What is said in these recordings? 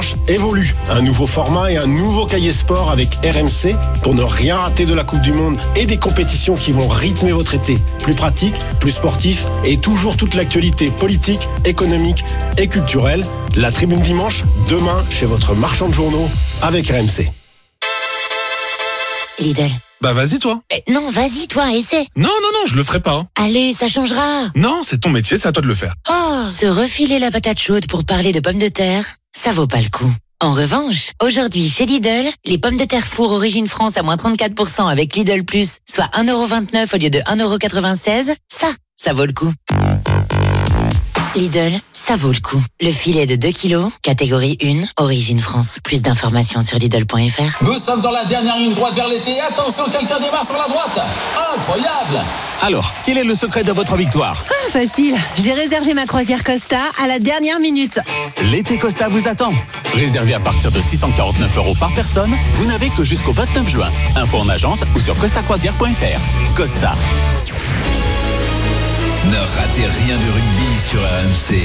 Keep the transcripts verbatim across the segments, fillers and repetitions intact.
dimanche évolue. Un nouveau format et un nouveau cahier sport avec R M C pour ne rien rater de la Coupe du Monde et des compétitions qui vont rythmer votre été. Plus pratique, plus sportif et toujours toute l'actualité politique, économique et culturelle. La Tribune Dimanche, demain chez votre marchand de journaux avec R M C. Lidl. Bah vas-y toi. Eh, non, vas-y toi, essaie. Non, non, non, je le ferai pas. Hein. Allez, ça changera. Non, c'est ton métier, c'est à toi de le faire. Oh, se refiler la patate chaude pour parler de pommes de terre, ça vaut pas le coup. En revanche, aujourd'hui chez Lidl, les pommes de terre four origine France à moins trente-quatre pour cent avec Lidl Plus, soit un euro vingt-neuf au lieu de un euro quatre-vingt-seize, ça, ça vaut le coup. Lidl, ça vaut le coup. Le filet de deux kilos, catégorie un, origine France. Plus d'informations sur Lidl point F R. Nous sommes dans la dernière ligne droite vers l'été. Attention, quelqu'un démarre sur la droite. Incroyable! Alors, quel est le secret de votre victoire ? Ah, facile. J'ai réservé ma croisière Costa à la dernière minute. L'été Costa vous attend. Réservé à partir de six cent quarante-neuf euros par personne, vous n'avez que jusqu'au vingt-neuf juin. Info en agence ou sur costa croisière point F R. Costa. Ne ratez rien du rugby sur R M C.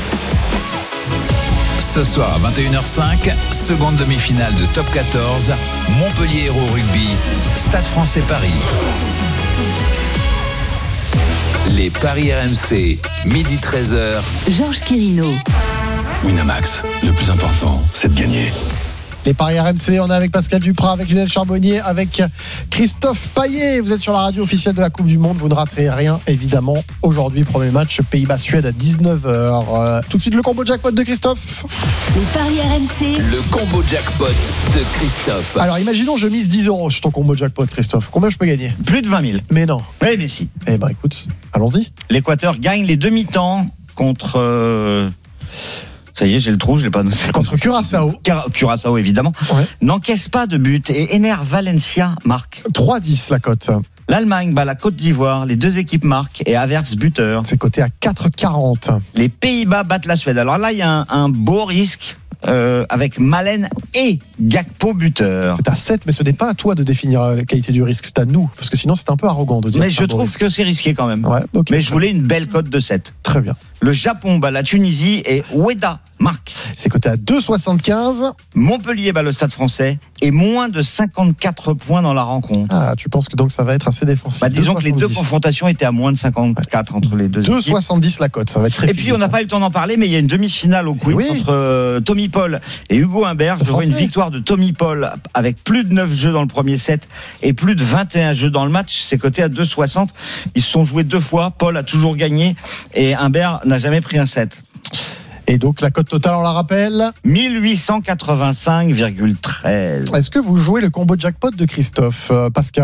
Ce soir à vingt et une heures cinq, seconde demi-finale de Top quatorze, Montpellier Hérault Rugby, Stade Français Paris. Les Paris R M C, midi treize heures. Georges Quirino. Winamax, le plus important, c'est de gagner. Les Paris R M C, on est avec Pascal Duprat, avec Lionel Charbonnier, avec Christophe Payet. Vous êtes sur la radio officielle de la Coupe du Monde. Vous ne raterez rien, évidemment. Aujourd'hui, premier match Pays-Bas-Suède à dix-neuf heures. Euh, tout de suite, le combo jackpot de Christophe. Les Paris R M C. Le combo jackpot de Christophe. Alors, imaginons, je mise dix euros sur ton combo jackpot, Christophe. Combien je peux gagner ? Plus de vingt mille. Mais non. Oui, mais si. Eh ben, écoute, allons-y. L'Équateur gagne les demi-temps contre... Euh... Ça y est, j'ai le trou, je l'ai pas noté. Contre Curaçao. Curaçao, évidemment. Ouais. N'encaisse pas de but et Ener Valencia marque. trois dix la cote. L'Allemagne bat la Côte d'Ivoire, les deux équipes marquent et Havertz buteur. C'est coté à quatre quarante. Les Pays-Bas battent la Suède. Alors là, il y a un, un beau risque euh, avec Malen et Gakpo buteur. C'est à sept, mais ce n'est pas à toi de définir la qualité du risque, c'est à nous. Parce que sinon, c'est un peu arrogant de dire. Mais je trouve que c'est risqué quand même. Ouais, okay. Mais je voulais une belle cote de sept. Très bien. Le Japon bat la Tunisie et Oueda marque. C'est coté à deux soixante-quinze. Montpellier bat le Stade Français et moins de cinquante-quatre points dans la rencontre. Ah, tu penses que donc ça va être assez défensif. Bah, disons que les deux confrontations étaient à moins de cinquante-quatre entre les deux. deux soixante-dix la cote, ça va être très Et physique. puis on n'a pas eu le temps d'en parler, mais il y a une demi-finale au Queens oui. entre euh, Tommy Paul et Hugo Humbert. Je vois une victoire de Tommy Paul avec plus de neuf jeux dans le premier set et plus de vingt et un jeux dans le match. C'est coté à deux soixante. Ils se sont joués deux fois. Paul a toujours gagné et Humbert n'a jamais pris un set. Et donc la cote totale, on la rappelle, mille huit cent quatre-vingt-cinq virgule treize. Est-ce que vous jouez le combo jackpot de Christophe, euh, Pascal ?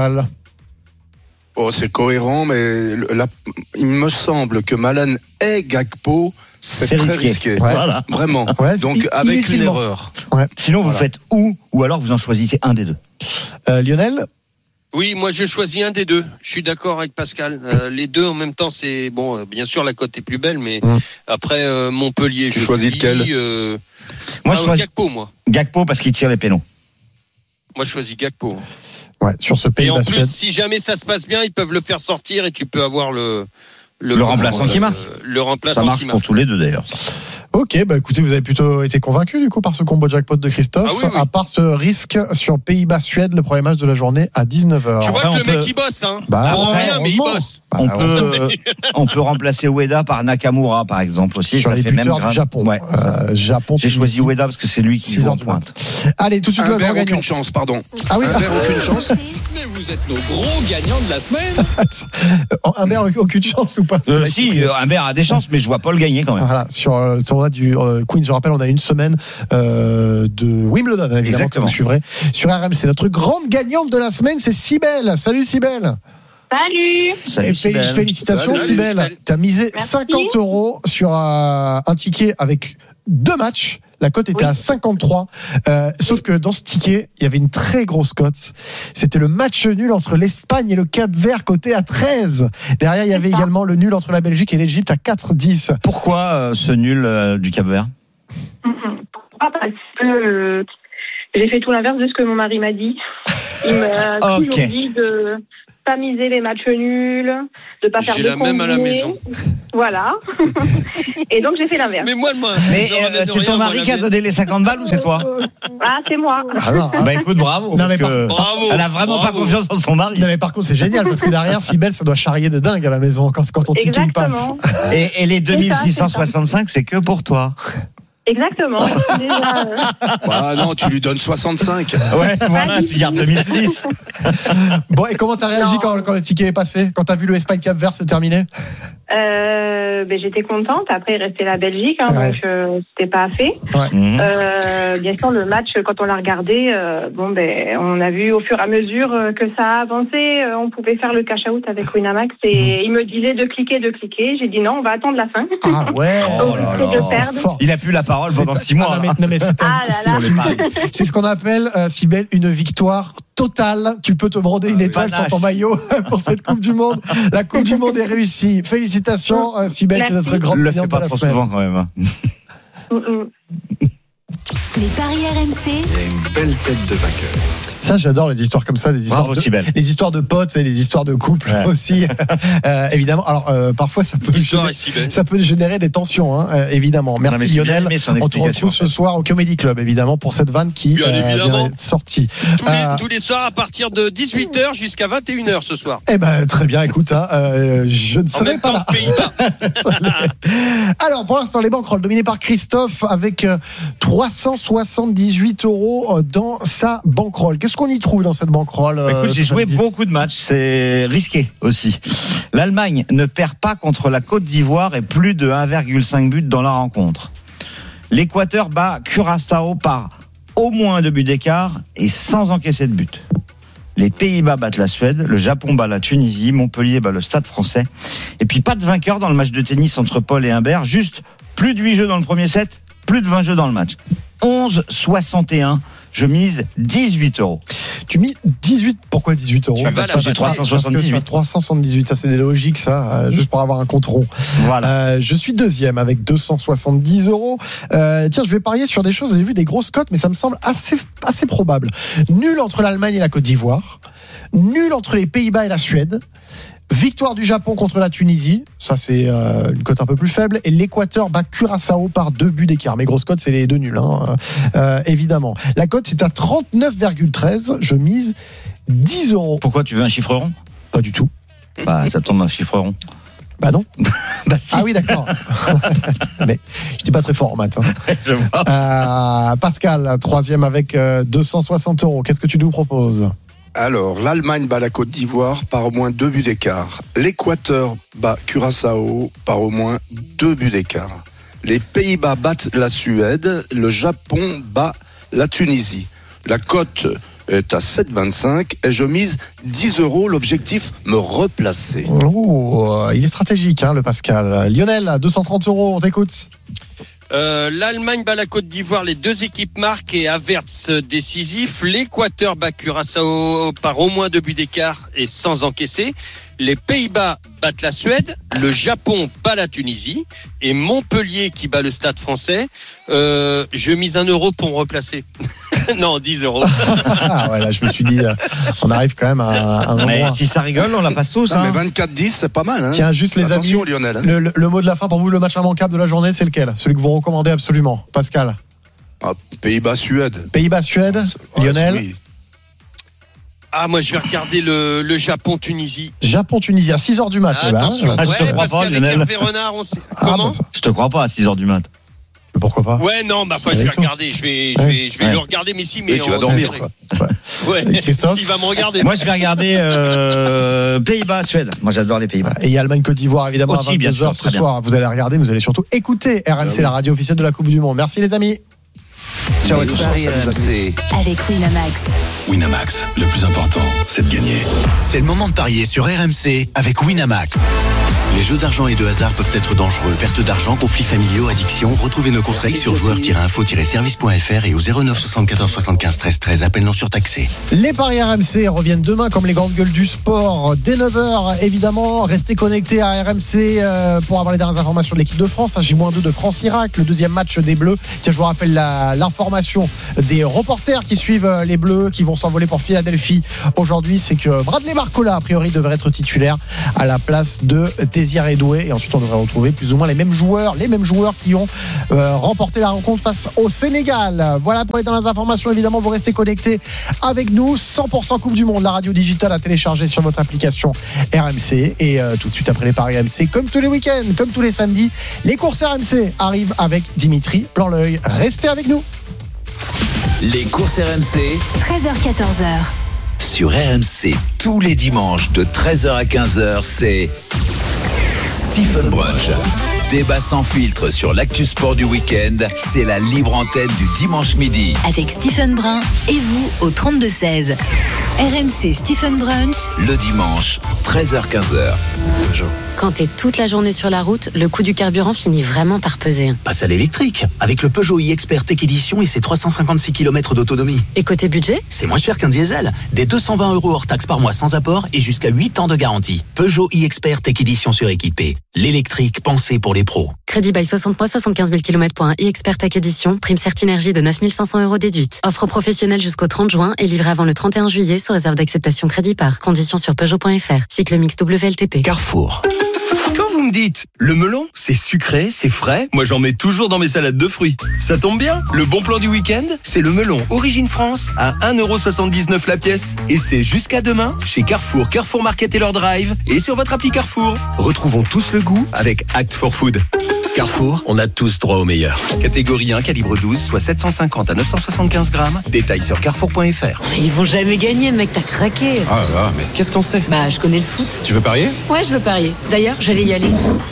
Oh, c'est cohérent, mais là, il me semble que Malen et Gakpo, c'est, c'est très risqué. risqué. Ouais. Voilà. Vraiment. Ouais, donc i- avec une erreur. Ouais. Sinon, voilà. vous faites ou, ou alors vous en choisissez un des deux. Euh, Lionel ? Oui, moi je choisis un des deux. Je suis d'accord avec Pascal. Euh, les deux en même temps, c'est bon. Euh, bien sûr, la cote est plus belle, mais mmh. après euh, Montpellier, tu je choisis dis, lequel euh... Moi, ah, je choisis Gakpo, moi. Gakpo parce qu'il tire les pénaux. Moi, je choisis Gakpo. Ouais, sur ce pays. Et en plus, Suède. si jamais ça se passe bien, ils peuvent le faire sortir et tu peux avoir le le, le remplaçant qui marque. Le remplaçant ça marche qui marque. pour tous les deux d'ailleurs. Ok, bah écoutez, vous avez plutôt été convaincu du coup par ce combo jackpot de Christophe. Ah oui, oui. À part ce risque sur Pays-Bas-Suède, le premier match de la journée à dix-neuf heures. Tu vois Après, que le peut... mec il bosse, hein. Bah, Pour ouais, rien, mais il bosse. Bah, on peut, on peut remplacer Ueda par Nakamura, par exemple aussi. Sur ça les fait même buteurs grave. du Japon. Ouais, euh, Japon. J'ai choisi Ueda parce que c'est lui qui six joue en heures pointe. Allez, tout de suite, Humbert, le grand aucune gagnant. chance, pardon. Ah oui. Humbert, aucune chance. Mais vous êtes nos gros gagnants de la semaine. Humbert, aucune chance ou pas Euh, si, euh, Humbert a des chances, mais je vois Paul gagner quand même. Voilà, sur euh, le tournoi du euh, Queens, je rappelle, on a une semaine euh, de Wimbledon, évidemment, Exactement. que vous suivrez sur R M C. Notre grande gagnante de la semaine, c'est Cybèle. Salut Cybèle. Salut. Salut, Et Cybèle. félicitations Salut, Cybèle. Cybèle. Tu as misé Merci. cinquante euros sur euh, un ticket avec deux matchs. La cote était Oui. à cinquante-trois. Euh, sauf que dans ce ticket, il y avait une très grosse cote. C'était le match nul entre l'Espagne et le Cap-Vert, coté à treize. Derrière, il y avait ça. également le nul entre la Belgique et l'Égypte à quatre dix. Pourquoi euh, ce nul euh, du Cap-Vert? Pourquoi? Parce que euh, j'ai fait tout l'inverse de ce que mon mari m'a dit. Il m'a Ok. toujours dit de, pas miser les matchs nuls, de pas faire J'ai de la même à la combinés. maison. Voilà. Et donc j'ai fait l'inverse. Mais moi, moi. Mais euh, c'est ton mari qui a donné les cinquante balles ou c'est toi? Ah, c'est moi. Ah non, hein. Bah écoute, bravo. Non, parce mais par- que Bravo. elle a vraiment Bravo. pas confiance en son mari. Non, mais par contre, c'est génial parce que derrière, Cybèle, ça doit charrier de dingue à la maison quand, quand ton ticket il passe. Exactement. Et, et les deux mille six cent C'est ça, soixante-cinq, c'est que pour toi. Exactement. Déjà, euh, Bah non, tu lui donnes soixante-cinq. Ouais, voilà, tu gardes deux mille six. Bon, et comment t'as réagi Non. quand, quand le ticket est passé? Quand t'as vu le Espagne Cap Vert se terminer? euh, ben, j'étais contente. Après, il restait la Belgique, hein, Ouais. donc euh, c'était pas fait. Ouais. Mmh. Euh, bien sûr, le match, quand on l'a regardé, euh, bon, ben, on a vu au fur et à mesure euh, que ça a avancé. Euh, on pouvait faire le cash-out avec Winamax et il me disait de cliquer, de cliquer. J'ai dit non, on va attendre la fin. Ah ouais. Oh là là. De perdre. Fort. Il a plus la parole pendant C'est- six mois. Ah, non, mais, là. non, mais c'est, un- Ah là c'est- là. sur les paris. C'est ce qu'on appelle, euh, Cybèle, une victoire totale. Tu peux te broder une Ah, étoile panache. sur ton maillot pour cette Coupe du Monde. La Coupe du Monde est réussie. Félicitations, euh, Cybèle, c'est Merci. notre grande Le gagnante fais pas de la trop semaine. souvent quand même. Mm, mm. Les paris R M C. Il y a une belle tête de vainqueur. Ça, j'adore les histoires comme ça, les histoires, Bravo, de, Cybèle. les histoires de potes et les histoires de couple Ouais. aussi. Euh, évidemment. Alors, euh, parfois, ça peut, L'histoire générer, est si belle. ça peut générer des tensions, hein, euh, évidemment. Merci Non, mais j'ai bien Lionel. aimé son On te explication, retrouve en ce fait. soir au Comedy Club, évidemment, pour cette vanne qui Bien évidemment. vient d'être sortie. Tous les, Euh, tous les soirs à partir de dix-huit heures jusqu'à vingt et une heures ce soir. Eh ben, très bien, écoute, hein, euh, je ne En serai même pas temps là. que Pays-Bas. Alors, pour l'instant, les banquerolles dominées par Christophe avec euh, trois cent soixante-dix-huit euros euh, dans sa banquerolle. Qu'est-ce qu'on y trouve dans cette banquerolle euh, Écoute, j'ai ce joué samedi beaucoup de matchs, c'est risqué aussi. L'Allemagne ne perd pas contre la Côte d'Ivoire et plus de un virgule cinq buts dans la rencontre. L'Équateur bat Curaçao par au moins deux buts d'écart et sans encaisser de but. Les Pays-Bas battent la Suède, le Japon bat la Tunisie, Montpellier bat le Stade Français. Et puis pas de vainqueur dans le match de tennis entre Paul et Humbert, juste plus de huit jeux dans le premier set, plus de vingt jeux dans le match. onze soixante et un, je mise dix-huit euros. Tu mis dix-huit, pourquoi dix-huit euros Tu vas Parce la que passer. trois cent soixante-dix-huit. trois cent soixante-dix-huit, ça c'est des logiques, ça, euh, juste pour avoir un compte rond. Voilà. Euh, je suis deuxième avec deux cent soixante-dix euros. Euh, tiens, je vais parier sur des choses, j'ai vu des grosses cotes, mais ça me semble assez, assez probable. Nul entre l'Allemagne et la Côte d'Ivoire. Nul entre les Pays-Bas et la Suède. Victoire du Japon contre la Tunisie, ça c'est euh, une cote un peu plus faible, et l'Équateur bat Curaçao par deux buts d'écart. Mes grosses cotes, c'est les deux nuls, hein, euh, évidemment. La cote c'est à trente-neuf virgule treize, je mise dix euros. Pourquoi tu veux un chiffre rond? Pas du tout. Bah, ça tombe un chiffre rond. Bah non. Bah si. Ah oui, d'accord. Mais je n'étais pas très fort en maths. Hein. Je vois. Euh, Pascal, troisième avec euh, deux cent soixante euros. Qu'est-ce que tu nous proposes? Alors, l'Allemagne bat la Côte d'Ivoire par au moins deux buts d'écart. L'Équateur bat Curaçao par au moins deux buts d'écart. Les Pays-Bas battent la Suède. Le Japon bat la Tunisie. La cote est à sept virgule vingt-cinq et je mise dix euros. L'objectif, me replacer. Oh, il est stratégique, hein, le Pascal. Lionel, à deux cent trente euros, on t'écoute. Euh, L'Allemagne bat la Côte d'Ivoire, les deux équipes marquent et Havertz décisif. L'Équateur bat Curaçao par au moins deux buts d'écart et sans encaisser. Les Pays-Bas battent la Suède, le Japon bat la Tunisie et Montpellier qui bat le Stade Français. Euh, je mise un euro pour me replacer. Non, dix euros. Ah ouais, là, je me suis dit, euh, on arrive quand même à un Mais endroit. si ça rigole, on la passe tous. Ah, Hein. mais vingt-quatre dix, c'est pas mal. Hein. Tiens, juste les Attention, amis, Lionel. hein. le, le- le mot de la fin pour vous, le match immanquable de la journée, c'est lequel? Celui que vous recommandez absolument. Pascal. Ah, Pays-Bas-Suède. Pays-Bas-Suède. Ouais, Lionel. oui. Ah, moi, je vais regarder le, le Japon-Tunisie. Japon-Tunisie à six heures du mat. Ah, eh ben, attention. hein. Ah, je te Ouais, crois parce pas, qu'avec Lionel. Hervé Renard, on sait. Ah, Comment bah, ça- Je te crois pas à six heures du mat. Pourquoi pas? Ouais, non, bah, C'est pas, je vais avec toi. regarder. Je vais, je vais, je vais Ouais. le regarder, mais si, mais Oui, tu vas en dormir, différé. quoi. Ouais. Et Christophe. Il va me regarder. Moi, je vais regarder euh, Pays-Bas-Suède. Moi, j'adore les Pays-Bas. Et il y a Allemagne-Côte d'Ivoire, évidemment, Aussi, à bien vingt-deux heures sûr, ce très soir. Vous allez regarder, vous allez surtout écouter R M C, Ah oui. la radio officielle de la Coupe du Monde. Merci les amis. Ciao à Les tous. paris R M C. Avec Winamax. Winamax, le plus important, c'est de gagner. C'est le moment de parier sur R M C avec Winamax. Les jeux d'argent et de hasard peuvent être dangereux. Perte d'argent, conflits familiaux, addiction. Retrouvez nos conseils sur joueurs tiret info tiret service point f r et au zéro neuf soixante-quatorze soixante-quinze treize treize. Appel non surtaxé. Les paris R M C reviennent demain comme les grandes gueules du sport. Dès neuf heures, évidemment, restez connectés à R M C euh, pour avoir les dernières informations de l'équipe de France. J deux de France-Irak, le deuxième match des Bleus. Tiens, je vous rappelle la, l'information des reporters qui suivent les Bleus, qui vont s'envoler pour Philadelphie aujourd'hui. C'est que Bradley Barcola, a priori, devrait être titulaire à la place de Désiré Doué. Et ensuite, on devrait retrouver plus ou moins les mêmes joueurs, les mêmes joueurs qui ont euh, remporté la rencontre face au Sénégal. Voilà pour les dernières informations. Évidemment, vous restez connectés avec nous. cent pour cent Coupe du Monde, la radio digitale à télécharger sur votre application R M C. Et euh, tout de suite après les paris R M C, comme tous les week-ends, comme tous les samedis, les courses R M C arrivent avec Dimitri Blanc-L'Oeil. Restez avec nous. Les courses R M C, treize heures quatorze heures. Sur R M C, tous les dimanches de treize heures à quinze heures, c'est Stephen Brunch. Débat sans filtre sur l'actu sport du week-end, c'est la libre antenne du dimanche midi. Avec Stephen Brun et vous au trente-deux seize. R M C Stephen Brunch. Le dimanche, treize heures quinze heures. Quand t'es toute la journée sur la route, le coût du carburant finit vraiment par peser. Passe à l'électrique, avec le Peugeot e-Expert Tech Edition et ses trois cent cinquante-six kilomètres d'autonomie. Et côté budget ? C'est moins cher qu'un diesel. Des deux cent vingt euros hors taxe par mois sans apport et jusqu'à huit ans de garantie. Peugeot e-Expert Tech Edition suréquipé. L'électrique pensée pour les pros. Crédit bail soixante mois, soixante-quinze mille kilomètres pour un e-Expert Tech Edition. Prime Certinergie de neuf mille cinq cents euros déduite. Offre professionnelle jusqu'au trente juin et livrée avant le trente et un juillet sous réserve d'acceptation crédit par. Conditions sur Peugeot point f r. Cycle mix W L T P. Carrefour. Quand vous me dites, le melon, c'est sucré, c'est frais, moi j'en mets toujours dans mes salades de fruits. Ça tombe bien, le bon plan du week-end, c'est le melon Origine France à un euro soixante-dix-neuf la pièce. Et c'est jusqu'à demain chez Carrefour, Carrefour Market et leur drive et sur votre appli Carrefour. Retrouvons tous le goût avec Act for Food. Carrefour, on a tous droit au meilleur. Catégorie un, calibre douze, soit sept cent cinquante à neuf cent soixante-quinze grammes. Détails sur carrefour point f r. Ils vont jamais gagner, mec, t'as craqué. Ah là, mais qu'est-ce qu'on sait? Bah, je connais le foot. Tu veux parier? Ouais, je veux parier. D'ailleurs, j'allais y aller.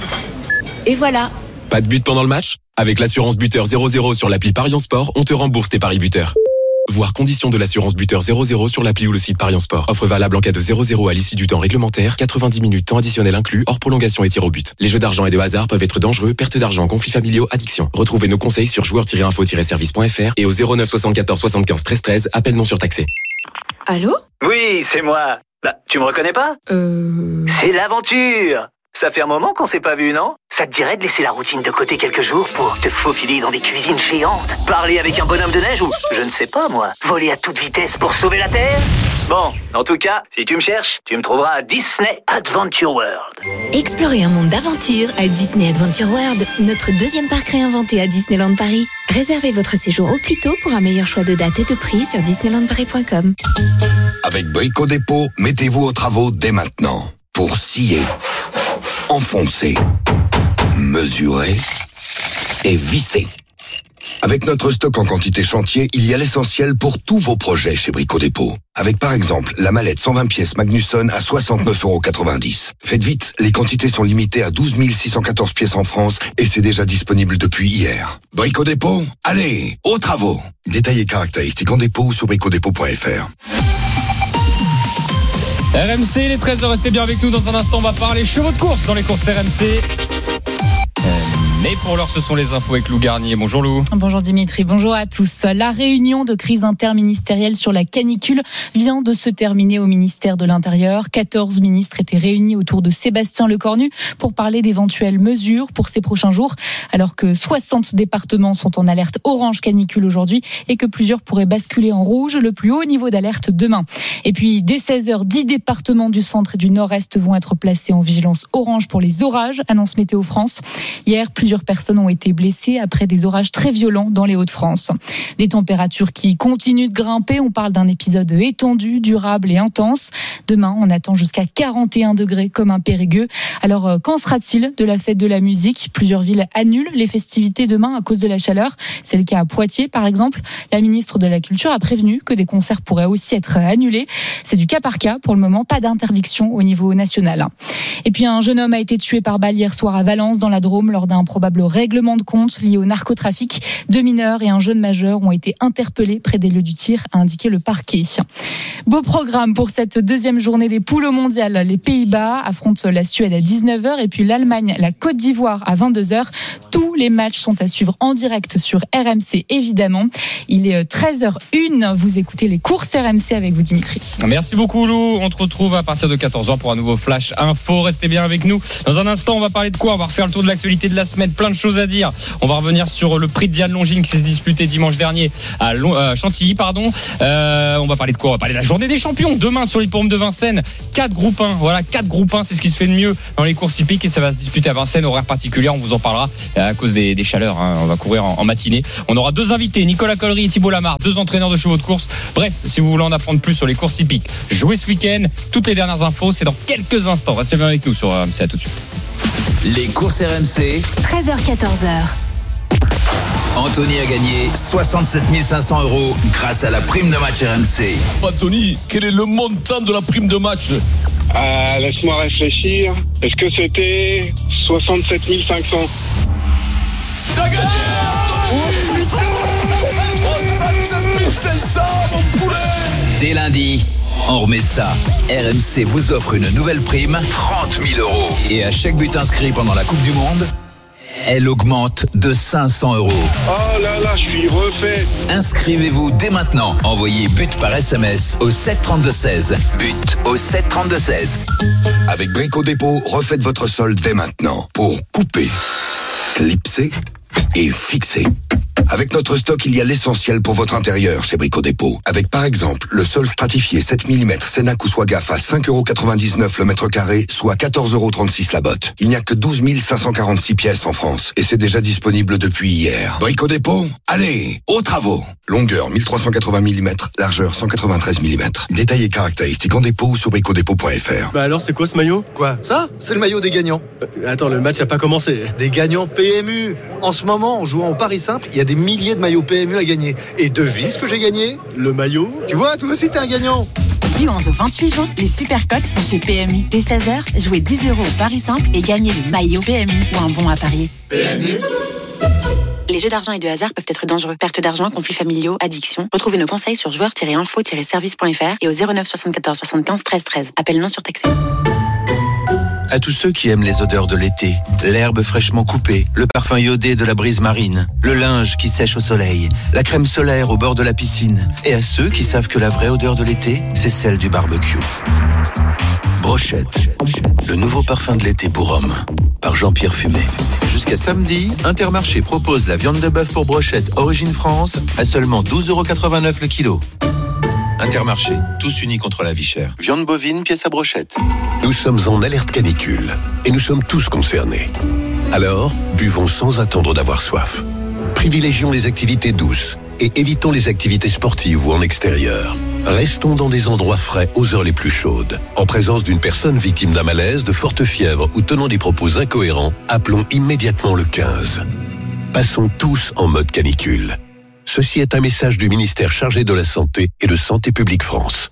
Et voilà. Pas de but pendant le match? Avec l'assurance buteur zéro zéro sur l'appli Parion Sport, on te rembourse tes paris buteurs. Voir conditions de l'assurance buteur zéro zéro sur l'appli ou le site Parion Sport. Offre valable en cas de zéro zéro à l'issue du temps réglementaire, quatre-vingt-dix minutes temps additionnel inclus, hors prolongation et tir au but. Les jeux d'argent et de hasard peuvent être dangereux, perte d'argent, conflits familiaux, addiction. Retrouvez nos conseils sur joueurs tiret info tiret service point f r et au zéro neuf soixante-quatorze soixante-quinze treize treize, appel non surtaxé. Allô? Oui, c'est moi. Bah, tu me reconnais pas? Euh... C'est l'aventure. Ça fait un moment qu'on s'est pas vu, non? Ça te dirait de laisser la routine de côté quelques jours pour te faufiler dans des cuisines géantes, parler avec un bonhomme de neige ou, je ne sais pas moi, voler à toute vitesse pour sauver la Terre? Bon, en tout cas, si tu me cherches, tu me trouveras à Disney Adventure World. Explorez un monde d'aventure à Disney Adventure World, notre deuxième parc réinventé à Disneyland Paris. Réservez votre séjour au plus tôt pour un meilleur choix de date et de prix sur disneyland paris point com. Avec Brico Dépôt, mettez-vous aux travaux dès maintenant. Pour scier, enfoncer, mesurer et visser. Avec notre stock en quantité chantier, il y a l'essentiel pour tous vos projets chez Brico Dépôt. Avec par exemple la mallette cent vingt pièces Magnusson à soixante-neuf euros quatre-vingt-dix. Faites vite, les quantités sont limitées à douze mille six cent quatorze pièces en France et c'est déjà disponible depuis hier. Brico Dépôt, allez, aux travaux. Détails et caractéristiques en dépôt ou sur brico dépôt point f r. R M C, les treize heures, restez bien avec nous. Dans un instant, on va parler chevaux de course dans les courses R M C. Mais pour l'heure, ce sont les infos avec Lou Garnier. Bonjour Lou. Bonjour Dimitri, bonjour à tous. La réunion de crise interministérielle sur la canicule vient de se terminer au ministère de l'Intérieur. quatorze ministres étaient réunis autour de Sébastien Lecornu pour parler d'éventuelles mesures pour ces prochains jours, alors que soixante départements sont en alerte orange canicule aujourd'hui et que plusieurs pourraient basculer en rouge, le plus haut niveau d'alerte demain. Et puis, dès seize heures, dix départements du centre et du nord-est vont être placés en vigilance orange pour les orages, annonce Météo France. Hier, plusieurs personnes ont été blessées après des orages très violents dans les Hauts-de-France. Des températures qui continuent de grimper. On parle d'un épisode étendu, durable et intense. Demain, on attend jusqu'à quarante et un degrés comme un Périgueux. Alors, qu'en sera-t-il de la fête de la musique? Plusieurs villes annulent les festivités demain à cause de la chaleur. C'est le cas à Poitiers, par exemple. La ministre de la Culture a prévenu que des concerts pourraient aussi être annulés. C'est du cas par cas. Pour le moment, pas d'interdiction au niveau national. Et puis, un jeune homme a été tué par balle hier soir à Valence, dans la Drôme, lors d'un problème probable règlement de compte lié au narcotrafic. Deux mineurs et un jeune majeur ont été interpellés près des lieux du tir, a indiqué le parquet. Beau programme pour cette deuxième journée des poules au mondial. Les Pays-Bas affrontent la Suède à dix-neuf heures et puis l'Allemagne, la Côte d'Ivoire à vingt-deux heures. Tous les matchs sont à suivre en direct sur R M C, évidemment. Il est treize heures une. Vous écoutez les courses R M C avec vous, Dimitri. Merci beaucoup, Lou. On te retrouve à partir de quatorze heures pour un nouveau Flash Info. Restez bien avec nous. Dans un instant, on va parler de quoi ? On va refaire le tour de l'actualité de la semaine. Plein de choses à dire. On va revenir sur le prix de Diane Longines qui s'est disputé dimanche dernier à Chantilly, pardon. Euh, on va parler de quoi ? On va parler de la journée des champions. Demain sur l'hippodrome de Vincennes. quatre groupes un. Voilà, quatre groupes un. C'est ce qui se fait de mieux dans les courses hippiques et ça va se disputer à Vincennes. Horaire particulier. On vous en parlera à cause des, des chaleurs. Hein. On va courir en, en matinée. On aura deux invités, Nicolas Collery et Thibault Lamarre, deux entraîneurs de chevaux de course. Bref, si vous voulez en apprendre plus sur les courses hippiques, jouez ce week-end. Toutes les dernières infos, c'est dans quelques instants. Restez bien avec nous sur R M C. À tout de suite. Les courses R M C. treize heures quatorze heures. Anthony a gagné soixante-sept mille cinq cents euros grâce à la prime de match R M C. Anthony, quel est le montant de la prime de match ? euh, Laisse-moi réfléchir. Est-ce que c'était soixante-sept mille cinq cents ? T'as gagné, Anthony ! soixante-sept mille cinq cents, mon poulet ! Dès lundi, on remet ça. R M C vous offre une nouvelle prime, trente mille euros. Et à chaque but inscrit pendant la Coupe du Monde, elle augmente de cinq cents euros. Oh là là, je suis refait. Inscrivez-vous dès maintenant. Envoyez but par S M S au sept trente-deux seize. But au sept trente-deux seize. Avec Brico Dépôt, refaites votre solde dès maintenant pour couper, clipser et fixer. Avec notre stock, il y a l'essentiel pour votre intérieur chez Brico Dépôt. Avec par exemple le sol stratifié sept millimètres Sénac ou Swagaf à cinq euros quatre-vingt-dix-neuf le mètre carré, soit quatorze euros trente-six la botte. Il n'y a que douze mille cinq cent quarante-six pièces en France et c'est déjà disponible depuis hier. Brico Dépôt, allez, aux travaux. Longueur mille trois cent quatre-vingts millimètres, largeur cent quatre-vingt-treize millimètres. Détails et caractéristiques en dépôt ou sur brico dépôt point f r. Bah alors c'est quoi ce maillot ? Quoi ? Ça ? C'est le maillot des gagnants. Euh, attends, le match n'a pas commencé. Des gagnants P M U. En ce moment, en jouant au Paris Simple, il y a des milliers de maillots P M U à gagner. Et devine ce que j'ai gagné ? Le maillot. Tu vois, toi aussi t'es un gagnant. Du onze au vingt-huit juin, les super cotes sont chez P M U. Dès seize heures, jouez dix euros au Paris Simple et gagnez le maillot P M U ou un bon à parier. P M U. Les jeux d'argent et de hasard peuvent être dangereux. Perte d'argent, conflits familiaux, addiction. Retrouvez nos conseils sur joueurs tiret info tiret service point f r et au zéro neuf soixante-quatorze soixante-quinze treize treize. Appel non surtaxé. À tous ceux qui aiment les odeurs de l'été, l'herbe fraîchement coupée, le parfum iodé de la brise marine, le linge qui sèche au soleil, la crème solaire au bord de la piscine, et à ceux qui savent que la vraie odeur de l'été, c'est celle du barbecue. Brochette, le nouveau parfum de l'été pour hommes, par Jean-Pierre Fumé. Jusqu'à samedi, Intermarché propose la viande de bœuf pour brochette Origine France à seulement douze euros quatre-vingt-neuf le kilo. Intermarché, tous unis contre la vie chère. Viande bovine, pièce à brochette. Nous sommes en alerte canicule et nous sommes tous concernés. Alors, buvons sans attendre d'avoir soif. Privilégions les activités douces et évitons les activités sportives ou en extérieur. Restons dans des endroits frais aux heures les plus chaudes. En présence d'une personne victime d'un malaise, de forte fièvre ou tenant des propos incohérents, appelons immédiatement le quinze. Passons tous en mode canicule. Ceci est un message du ministère chargé de la Santé et de Santé publique France.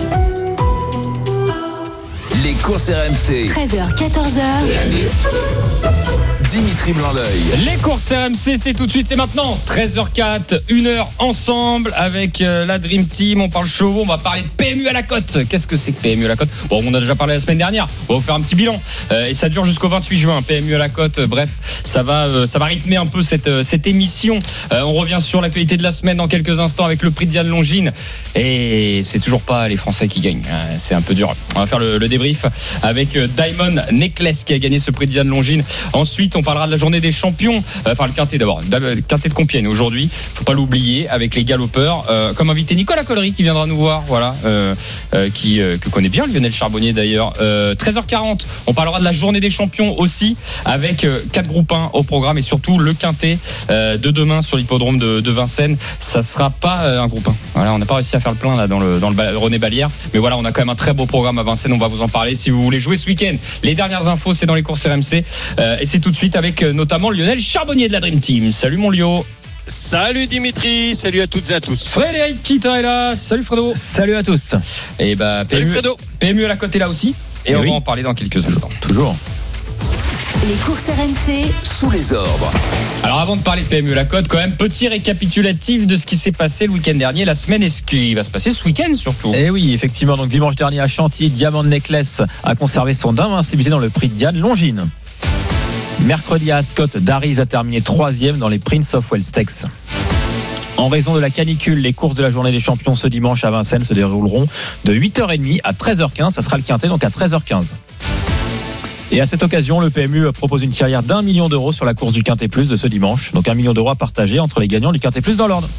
Les courses R M C. treize heures quatorze heures. Dimitri Blanc-L'Oeil. Les courses R M C, c'est tout de suite, c'est maintenant. treize heures quatre, une heure ensemble avec euh, la Dream Team. On parle chevaux, on va parler de P M U à la cote. Qu'est-ce que c'est que P M U à la cote ? Bon, on en a déjà parlé la semaine dernière. On va vous faire un petit bilan. Euh, et ça dure jusqu'au vingt-huit juin. P M U à la cote. Euh, bref, ça va, euh, ça va rythmer un peu cette, euh, cette émission. Euh, on revient sur l'actualité de la semaine dans quelques instants avec le prix de Diane Longines. Et c'est toujours pas les Français qui gagnent. Euh, c'est un peu dur. On va faire le, le débrief avec euh, Diamond Necklace qui a gagné ce prix de Diane Longines. Ensuite, on parlera de la journée des champions, euh, enfin le quintet d'abord, le quintet de Compiègne aujourd'hui, faut pas l'oublier, avec les galopeurs, euh, comme invité Nicolas Collery qui viendra nous voir, voilà, euh, euh, qui euh, que connaît bien Lionel Charbonnier d'ailleurs. euh, treize heures quarante, on parlera de la journée des champions aussi, avec euh, quatre groupes un au programme et surtout le quintet euh, de demain sur l'hippodrome de, de Vincennes. Ça sera pas euh, un groupe un. Voilà, on n'a pas réussi à faire le plein là dans le dans le René Balière, mais voilà, on a quand même un très beau programme à Vincennes. On va vous en parler si vous voulez jouer ce week-end. Les dernières infos, c'est dans les courses R M C euh, et c'est tout de suite avec euh, notamment Lionel Charbonnier de la Dream Team. Salut mon Lio. Salut Dimitri, salut à toutes et à tous. Frédéric Kita est là. Salut Fredo. Salut à tous. Et bah P M U, salut Fredo. P M U à la côte est là aussi. Et, et on oui. va en parler dans quelques instants. Toujours. Les courses R M C sous les ordres. Alors avant de parler de P M U la cote, quand même, petit récapitulatif de ce qui s'est passé le week-end dernier, la semaine, et ce qui va se passer ce week-end surtout. Et oui, effectivement, donc dimanche dernier à Chantilly, Diamond Necklace a conservé son invincibilité dans le prix de Diane Longines. Mercredi à Ascot, Daris a terminé troisième dans les Prince of Wales Stakes. En raison de la canicule, les courses de la journée des champions ce dimanche à Vincennes se dérouleront de huit heures trente à treize heures quinze. Ça sera le quintet, donc à treize heures quinze. Et à cette occasion, le P M U propose une tirelire d'un million d'euros sur la course du Quintet Plus de ce dimanche. Donc un million d'euros à partager entre les gagnants du Quintet Plus dans l'ordre.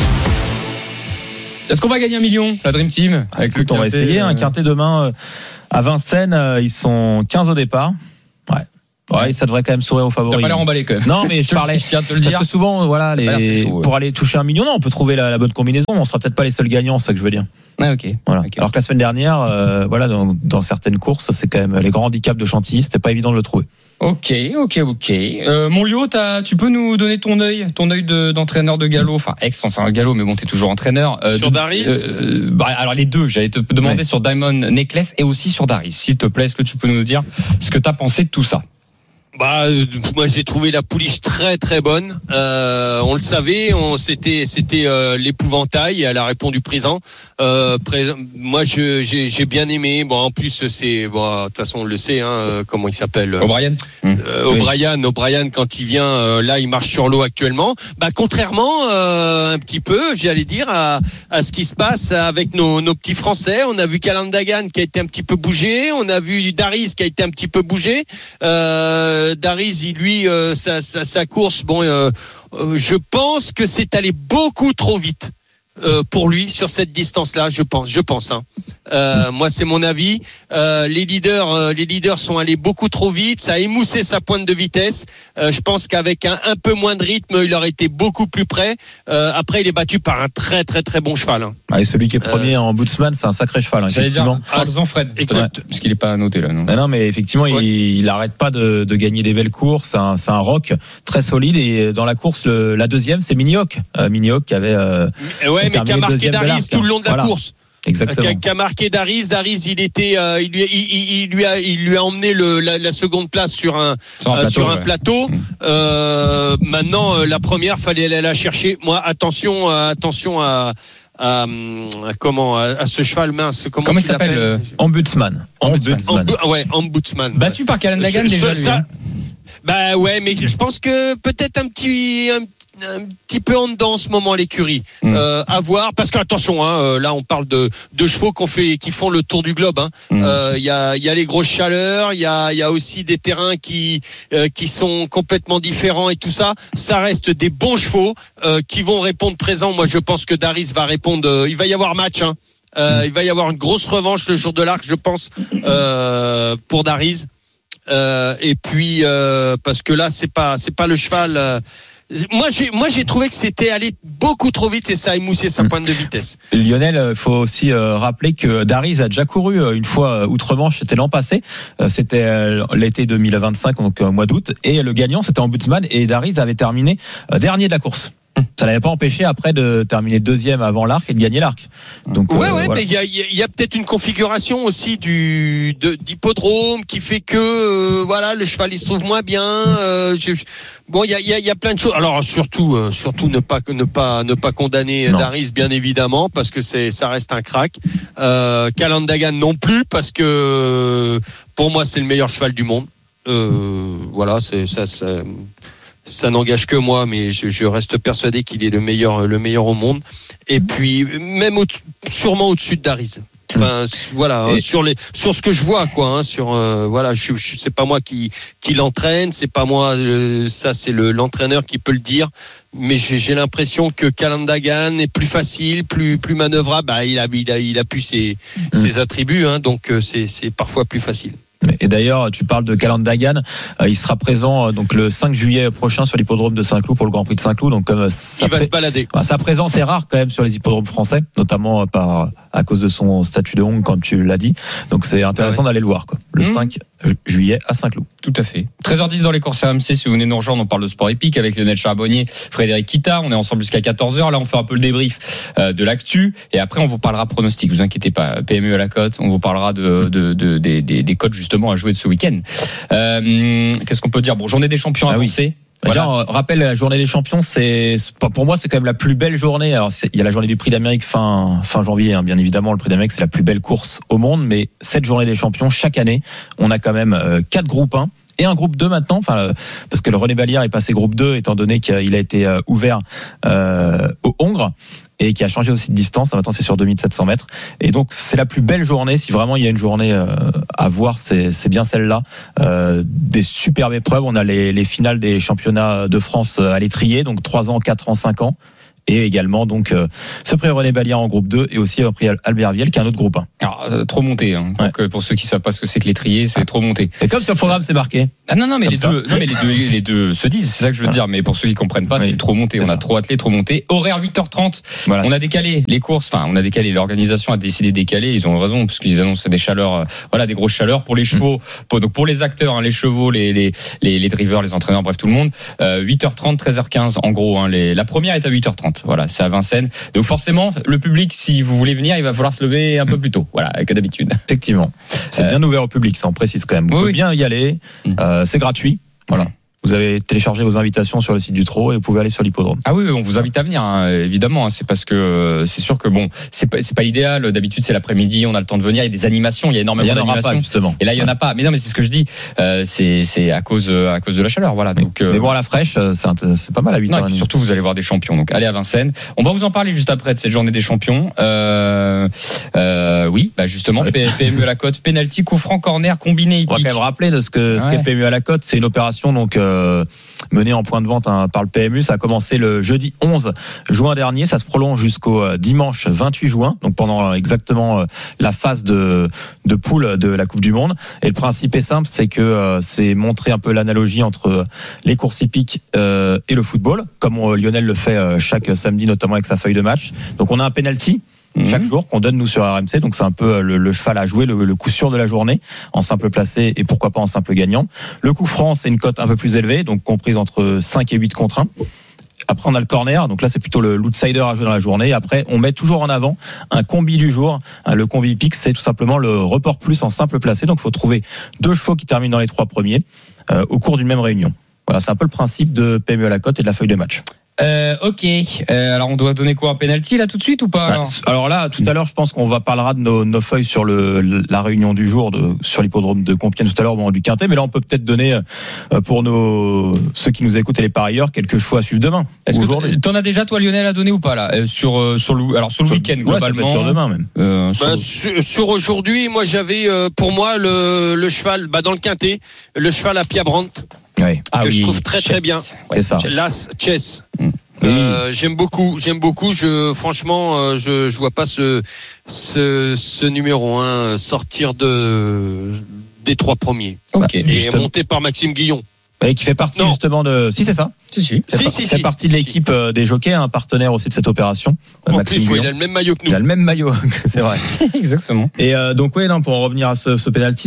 Est-ce qu'on va gagner un million, la Dream Team avec le On va essayer. Un Quintet demain à Vincennes, ils sont quinze au départ. Ouais. Ouais, ça devrait quand même sourire aux favoris. T'as pas l'air emballé quand même. Non, mais je parlais. Je tiens à te le dire. Parce que souvent, voilà, les, chaud, ouais. pour aller toucher un million, non, on peut trouver la, la bonne combinaison. On sera peut-être pas les seuls gagnants, c'est ça que je veux dire. Ah, ok. Voilà. Okay. Alors que la semaine dernière, euh, voilà, dans, dans certaines courses, c'est quand même les grands handicaps de Chantilly, c'était pas évident de le trouver. Ok, ok, ok. Euh, Monlio, tu peux nous donner ton œil, ton œil de, d'entraîneur de galop, enfin ex-entraîneur de galop, mais bon, t'es toujours entraîneur. Euh, sur de, Daris. Euh, bah, alors les deux, j'allais te demander ouais. sur Diamond Necklace et aussi sur Daris. S'il te plaît, est-ce que tu peux nous dire ce que t'as pensé de tout ça? Bah, euh, moi j'ai trouvé la pouliche très très bonne. Euh, on le savait, on c'était c'était euh, l'épouvantail. Elle a répondu présent. Euh, présent. Moi je, j'ai j'ai bien aimé. Bon en plus c'est bon de toute façon on le sait hein, comment il s'appelle. O'Brien. Euh, O'Brien. O'Brien quand il vient euh, là il marche sur l'eau actuellement. Bah contrairement euh, un petit peu j'allais dire à à ce qui se passe avec nos nos petits Français. On a vu Calandagan qui a été un petit peu bougé. On a vu Daris qui a été un petit peu bougé. Euh, Daris, lui, euh, sa, sa, sa course, bon, euh, euh, je pense que c'est allé beaucoup trop vite euh, pour lui sur cette distance-là. Je pense, je pense. Hein. Euh, moi, c'est mon avis. Euh, les leaders, euh, les leaders sont allés beaucoup trop vite. Ça a émoussé sa pointe de vitesse. Euh, je pense qu'avec un, un peu moins de rythme, il aurait été beaucoup plus près. Euh, après, il est battu par un très, très, très bon cheval. Hein. Ah, et celui qui est premier euh, en bootsman, c'est un sacré cheval. Hein, J'allais dire, parle-en Fred. Exact. Ouais. Parce qu'il n'est pas noté là. Non, mais non, mais effectivement, ouais. il n'arrête pas de, de gagner des belles courses. C'est un, c'est un rock très solide. Et dans la course, le, la deuxième, c'est Mini Hawk. Euh, Mini Hawk qui avait. Euh, ouais, mais qui a marqué Daris tout le long de la voilà. course. Exactement. Qui a marqué Daris. Daris, il était, euh, il, lui, il, il lui a, il lui a emmené le, la, la seconde place sur un, sur un euh, plateau. Sur un Ouais. plateau. Euh, maintenant, euh, la première, fallait aller la chercher. Moi, attention, euh, attention à, à, à comment, à, à ce cheval mince. Comment, comment il s'appelle euh... Ombudsman. Ombudsman. Ombudsman. Ombu- ouais, Ombudsman. Battu ouais. par Calandagan déjà. Ça, lui, bah ouais, mais je pense que peut-être un petit. Un, un petit peu en dedans en ce moment l'écurie mmh. euh, à voir parce qu'attention hein, euh, là on parle de, de chevaux qu'on fait, qui font le tour du globe il hein. mmh. euh, y, a, y a les grosses chaleurs il y a, y a aussi des terrains qui, euh, qui sont complètement différents et tout ça ça reste des bons chevaux euh, qui vont répondre présent. Moi je pense que Daris va répondre euh, il va y avoir match hein. euh, mmh. il va y avoir une grosse revanche le jour de l'Arc je pense euh, pour Daris euh, et puis euh, parce que là c'est pas, c'est pas le cheval euh, Moi j'ai, moi, j'ai trouvé que c'était allé beaucoup trop vite et ça a émoussé sa pointe de vitesse. Lionel, il faut aussi euh, rappeler que Daris a déjà couru euh, une fois euh, outre-Manche, c'était l'an passé. Euh, c'était euh, l'été deux mille vingt-cinq, donc euh, mois d'août. Et le gagnant, c'était Ombudsman. Et Daris avait terminé euh, dernier de la course. Ça l'avait pas empêché après de terminer deuxième avant l'Arc et de gagner l'Arc. Donc ouais, euh, ouais, voilà. mais il y a, il y a peut-être une configuration aussi du de, d'hippodrome qui fait que euh, voilà le cheval il se trouve moins bien. Euh, je, bon, il y a, il y a, il y a plein de choses. Alors surtout, euh, surtout ne pas ne pas ne pas condamner non. Daris bien évidemment parce que c'est ça reste un crack. Euh, Calandagan non plus parce que pour moi c'est le meilleur cheval du monde. Euh, voilà, c'est ça. ça Ça n'engage que moi, mais je, je reste persuadé qu'il est le meilleur, le meilleur au monde. Et puis même au, sûrement au-dessus de Daris. Enfin, voilà, hein, sur les, sur ce que je vois, quoi. Hein, sur, euh, voilà, je, je, c'est pas moi qui, qui l'entraîne, c'est pas moi. Euh, ça, c'est le, l'entraîneur qui peut le dire. Mais j'ai, j'ai l'impression que Calandagan est plus facile, plus, plus manœuvrable. Bah, il a, il a, il a plus ses, mmh. ses attributs, hein, donc euh, c'est, c'est parfois plus facile. Et d'ailleurs, tu parles de Calandagan, euh, il sera présent euh, donc le cinq juillet prochain sur l'hippodrome de Saint-Cloud pour le Grand Prix de Saint-Cloud. Donc comme il va pré- se balader. Bah, sa présence est rare quand même sur les hippodromes français, notamment euh, par à cause de son statut de Hong, comme tu l'as dit. Donc c'est intéressant ouais. d'aller le voir quoi. Le mmh. cinq juillet à Saint-Cloud. Tout à fait. treize heures dix dans les courses R M C. Si vous venez nous rejoindre, on parle de sport épique avec Lionel Charbonnier, Frédéric Kita. On est ensemble jusqu'à quatorze heures. Là, on fait un peu le débrief euh, de l'actu et après on vous parlera pronostic. Vous inquiétez pas. P M U à la cote. On vous parlera de, de, de, de des, des, des cotes justement. justement à jouer de ce week-end. Euh, qu'est-ce qu'on peut dire? Bon, journée des champions ah avancée. Oui. Voilà. Déjà, rappel, la journée des champions, c'est pour moi c'est quand même la plus belle journée. Alors il y a la journée du Prix d'Amérique fin fin janvier, hein, bien évidemment. Le Prix d'Amérique c'est la plus belle course au monde, mais cette journée des champions chaque année, on a quand même euh, quatre groupes un. Et un groupe deux maintenant, enfin euh, parce que le René Ballière est passé groupe deux étant donné qu'il a été euh, ouvert euh, au Hongre et qui a changé aussi de distance. Maintenant c'est sur deux mille sept cents mètres. Et donc c'est la plus belle journée. Si vraiment il y a une journée euh, à voir, c'est, c'est bien celle-là. Euh, des superbes épreuves. On a les, les finales des championnats de France à l'étrier, donc trois ans, quatre ans, cinq ans. Et également donc euh, ce prix René Ballière en groupe deux et aussi un prix Albert Viel qui est un autre groupe un. Alors, euh, trop monté hein. Donc ouais. Pour ceux qui savent pas ce que c'est que l'étrier, c'est ah. trop monté. Et comme sur le programme c'est marqué. Ah non non mais comme les ça. deux non mais les deux les deux se disent, c'est ça que je veux voilà. dire, mais pour ceux qui comprennent pas, oui. c'est trop monté, on ça. a trop attelé, trop monté. Horaire huit heures trente. Voilà. On a décalé les courses, enfin on a décalé, l'organisation a décidé de décaler, ils ont raison parce qu'ils annoncent des chaleurs euh, voilà des grosses chaleurs pour les chevaux, mmh. pour, donc pour les acteurs hein, les chevaux, les les les les drivers, les entraîneurs, bref tout le monde. Euh, huit heures trente, treize heures quinze en gros hein, les la première est à huit heures trente. Voilà, c'est à Vincennes. Donc forcément, le public, si vous voulez venir, il va falloir se lever un peu plus tôt, voilà, que d'habitude. Effectivement, c'est euh... bien ouvert au public, ça on précise quand même. Vous oui, pouvez oui. bien y aller, euh, c'est gratuit, voilà. Vous avez téléchargé vos invitations sur le site du Trot et vous pouvez aller sur l'hippodrome. Ah oui, on vous invite à venir, hein, évidemment. Hein, c'est parce que c'est sûr que bon, c'est pas, c'est pas l'idéal. D'habitude, c'est l'après-midi, on a le temps de venir. Il y a des animations, il y a énormément il y d'animations. Pas, justement. Et là, il y en a pas. Mais non, mais c'est ce que je dis. Euh, c'est, c'est à cause, à cause de la chaleur, voilà. Donc, mais bon, à la fraîche, c'est, c'est pas mal à huit heures. Surtout, vous allez voir des champions. Donc, allez à Vincennes. On va vous en parler juste après de cette journée des champions. Euh, euh, oui, bah justement, ouais. P M U à la cote, penalty, coup franc, corner, combiné hippique. On va quand même rappeler de ce que ce ouais. qu'est P M U à la cote. C'est une opération donc. Euh, mené en point de vente hein, par le P M U. Ça a commencé le jeudi onze juin dernier. Ça se prolonge jusqu'au dimanche vingt-huit juin, donc pendant exactement la phase de, de poule de la Coupe du Monde. Et le principe est simple, c'est que euh, c'est montrer un peu l'analogie entre les courses hippiques euh, et le football, comme on, Lionel le fait euh, chaque samedi, notamment avec sa feuille de match. Donc on a un penalty chaque mmh. jour qu'on donne nous sur R M C, donc c'est un peu le, le cheval à jouer, le, le coup sûr de la journée en simple placé et pourquoi pas en simple gagnant. Le coup franc, c'est une cote un peu plus élevée, donc comprise entre cinq et huit contre un. Après on a le corner, donc là c'est plutôt le, l'outsider à jouer dans la journée. Après on met toujours en avant un combi du jour. Le combi hippique, c'est tout simplement le report plus en simple placé, donc il faut trouver deux chevaux qui terminent dans les trois premiers euh, au cours d'une même réunion. Voilà, c'est un peu le principe de P M U à la cote et de la feuille de match. Euh, ok. Euh, alors on doit donner quoi, un penalty là tout de suite ou pas alors, alors là, tout à l'heure, je pense qu'on va parlera de nos, nos feuilles sur le, la réunion du jour de, sur l'hippodrome de Compiègne tout à l'heure au moment du Quintet. Mais là, on peut peut-être donner euh, pour nos ceux qui nous écoutent et les parieurs quelques choix à suivre demain. Est-ce que aujourd'hui. T'en as déjà toi, Lionel, à donner ou pas là euh, sur euh, sur le alors sur le sur, week-end ouais, globalement. Ça peut être sur demain même. Euh, sur... Bah, sur, sur aujourd'hui, moi j'avais euh, pour moi le, le cheval bah, dans le Quintet, le cheval à Pia Brandt ouais. que ah, je oui. trouve très Chess. très bien. Ouais, c'est ça. L'As Chess. Mm. Euh, oui. J'aime beaucoup, j'aime beaucoup. Je, franchement, euh, je, je vois pas ce, ce, ce numéro un sortir de des trois premiers. Ok. Et justement. Monté par Maxime Guillon. Et qui fait partie non. justement de. Si c'est ça. Si si. C'est si, pas... si, fait si, partie si, de l'équipe si. des jockeys, un partenaire aussi de cette opération. En Maxime plus, ouais, il a le même maillot que nous. Il a le même maillot, c'est vrai. Exactement. Et euh, donc oui, non, pour en revenir à ce, ce penalty,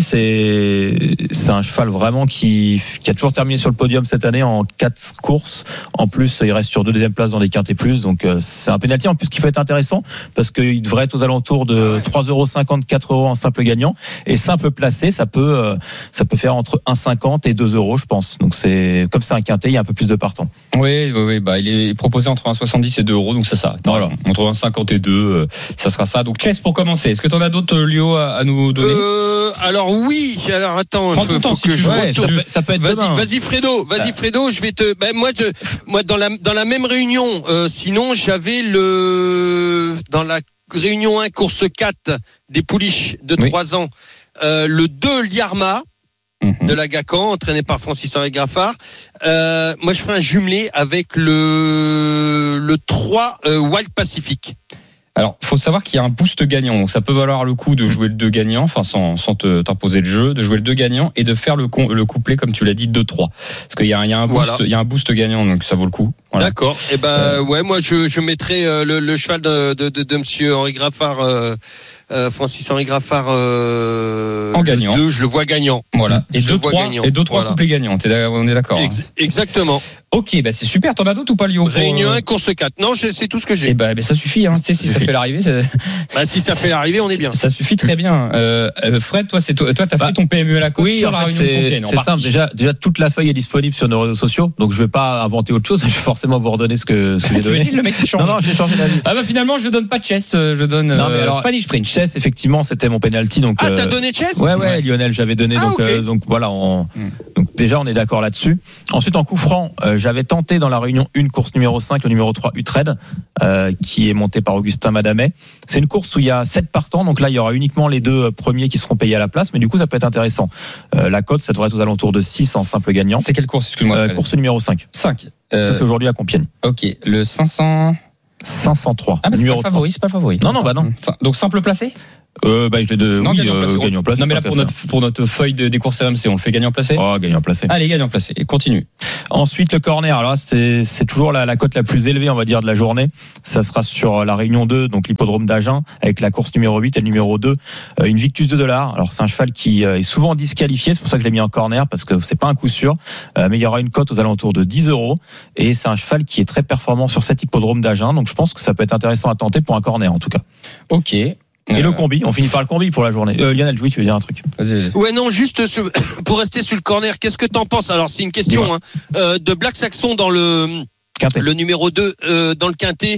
c'est c'est un cheval vraiment qui qui a toujours terminé sur le podium cette année en quatre courses. En plus, il reste sur deux deuxième places dans les quintés plus. Donc euh, c'est un penalty en plus qui peut être intéressant parce qu'il devrait être aux alentours de trois euros cinquante, quatre euros en simple gagnant et simple placé, ça peut euh, ça peut faire entre un cinquante et deux euros, je pense. Donc c'est comme c'est un quintet, il y a un peu plus de partants. Oui, oui, oui, bah il est proposé entre un soixante-dix et deux euros, donc c'est ça. Voilà, entre un cinquante et deux, euh, ça sera ça. Donc Chess pour commencer. Est-ce que tu en as d'autres, Lio, à, à nous donner? euh, Alors oui. Alors attends, Prends faut, ton temps, faut que si je ouais, retourne. Ça peut, ça peut être vas-y, demain. vas-y Fredo, vas-y Fredo, je vais te. Ben moi, je, moi dans la dans la même réunion. Euh, sinon, j'avais le dans la réunion un course quatre des pouliches de oui. trois ans, euh, le deux Liarma. De la Gacan, entraîné par Francis-Henri Graffard. Euh, moi, je ferai un jumelé avec le, le trois euh, Wild Pacific. Alors, faut savoir qu'il y a un boost gagnant. Donc, ça peut valoir le coup de jouer le deux gagnant, enfin, sans, sans te, t'imposer le jeu, de jouer le deux gagnant et de faire le, le couplet, comme tu l'as dit, deux trois. Parce qu'il y a, il y a un boost, voilà. il y a un boost gagnant, donc ça vaut le coup. Voilà. D'accord. Et eh ben euh, ouais, moi je, je mettrai euh, le, le cheval de, de, de, de Monsieur Henri Graffard, euh, euh, Francis Henri Graffard euh, en gagnant. Deux, je le vois gagnant. Voilà. Et je deux trois et deux trois voilà. couplets gagnants. On est d'accord. Ex- hein. Exactement. Ok, bah c'est super. T'en as d'autres ou pas, Lyon? Réunion un, course quatre. Non, je, c'est tout ce que j'ai. Et bah, bah ça suffit. Hein. Tu sais, si ça, ça fait l'arrivée. C'est... Bah, si ça fait l'arrivée, on est bien. Ça suffit très bien. Euh, Fred, toi, c'est toi, toi, t'as bah, fait ton P M U à la côte. Oui, sur en la fait, Réunion c'est, Compiègne, c'est simple. Déjà, déjà, toute la feuille est disponible sur nos réseaux sociaux. Donc, je vais pas inventer autre chose. Je vais forcément vous redonner ce que, ce que j'ai donné. Le mec qui change. Non, non, j'ai changé d'avis. Ah bah finalement, je donne pas de chess. Je donne non, mais euh, alors, Spanish Sprint. Chess, effectivement, c'était mon penalty. Donc, ah, euh, t'as donné chess? Ouais, ouais, Lionel, j'avais donné. Ah, donc, okay. euh, donc voilà. On, mm. Donc déjà, on est d'accord là-dessus. Ensuite, en coup franc, euh, j'avais tenté dans la Réunion une course numéro cinq, le numéro trois Utrecht, euh, qui est monté par Augustin Madamet. C'est une course où il y a sept partants, donc là il y aura uniquement les deux premiers qui seront payés à la place, mais du coup ça peut être intéressant. Euh, la cote, ça devrait être aux alentours de six en simple gagnant. C'est quelle course, excuse-moi euh, Course numéro cinq. cinq. Euh... Ça c'est aujourd'hui à Compiègne. Ok, le cinq cents... cinq cent trois. Ah bah c'est numéro pas le favori, c'est pas le favori. Non, non, bah non. Donc simple placé Euh, bah, je l'ai de, non, oui, gagnant euh, placé. gagnant placé. Non, mais là, pour notre, pour notre feuille de, des courses R M C, on le fait gagnant placé? Oh, gagnant placé. Allez, gagnant placé. Et continue. Ensuite, le corner. Alors là, c'est, c'est toujours la, la cote la plus élevée, on va dire, de la journée. Ça sera sur la Réunion deux, donc l'hippodrome d'Agen, avec la course numéro huit et le numéro deux, euh, une Victus de dollars. Alors, c'est un cheval qui euh, est souvent disqualifié. C'est pour ça que je l'ai mis en corner, parce que c'est pas un coup sûr. Euh, mais il y aura une cote aux alentours de dix euros. Et c'est un cheval qui est très performant sur cet hippodrome d'Agen. Donc, je pense que ça peut être intéressant à tenter pour un corner, en tout cas. Ok. Et euh... le combi, on finit par le combi pour la journée. Euh, Lionel, oui, tu veux dire un truc? Vas-y, vas-y. Ouais, non, juste sur, pour rester sur le corner, qu'est-ce que t'en penses? Alors, c'est une question hein, euh, de Black Saxon dans le Quintet. Le numéro deux euh, dans le Quintet,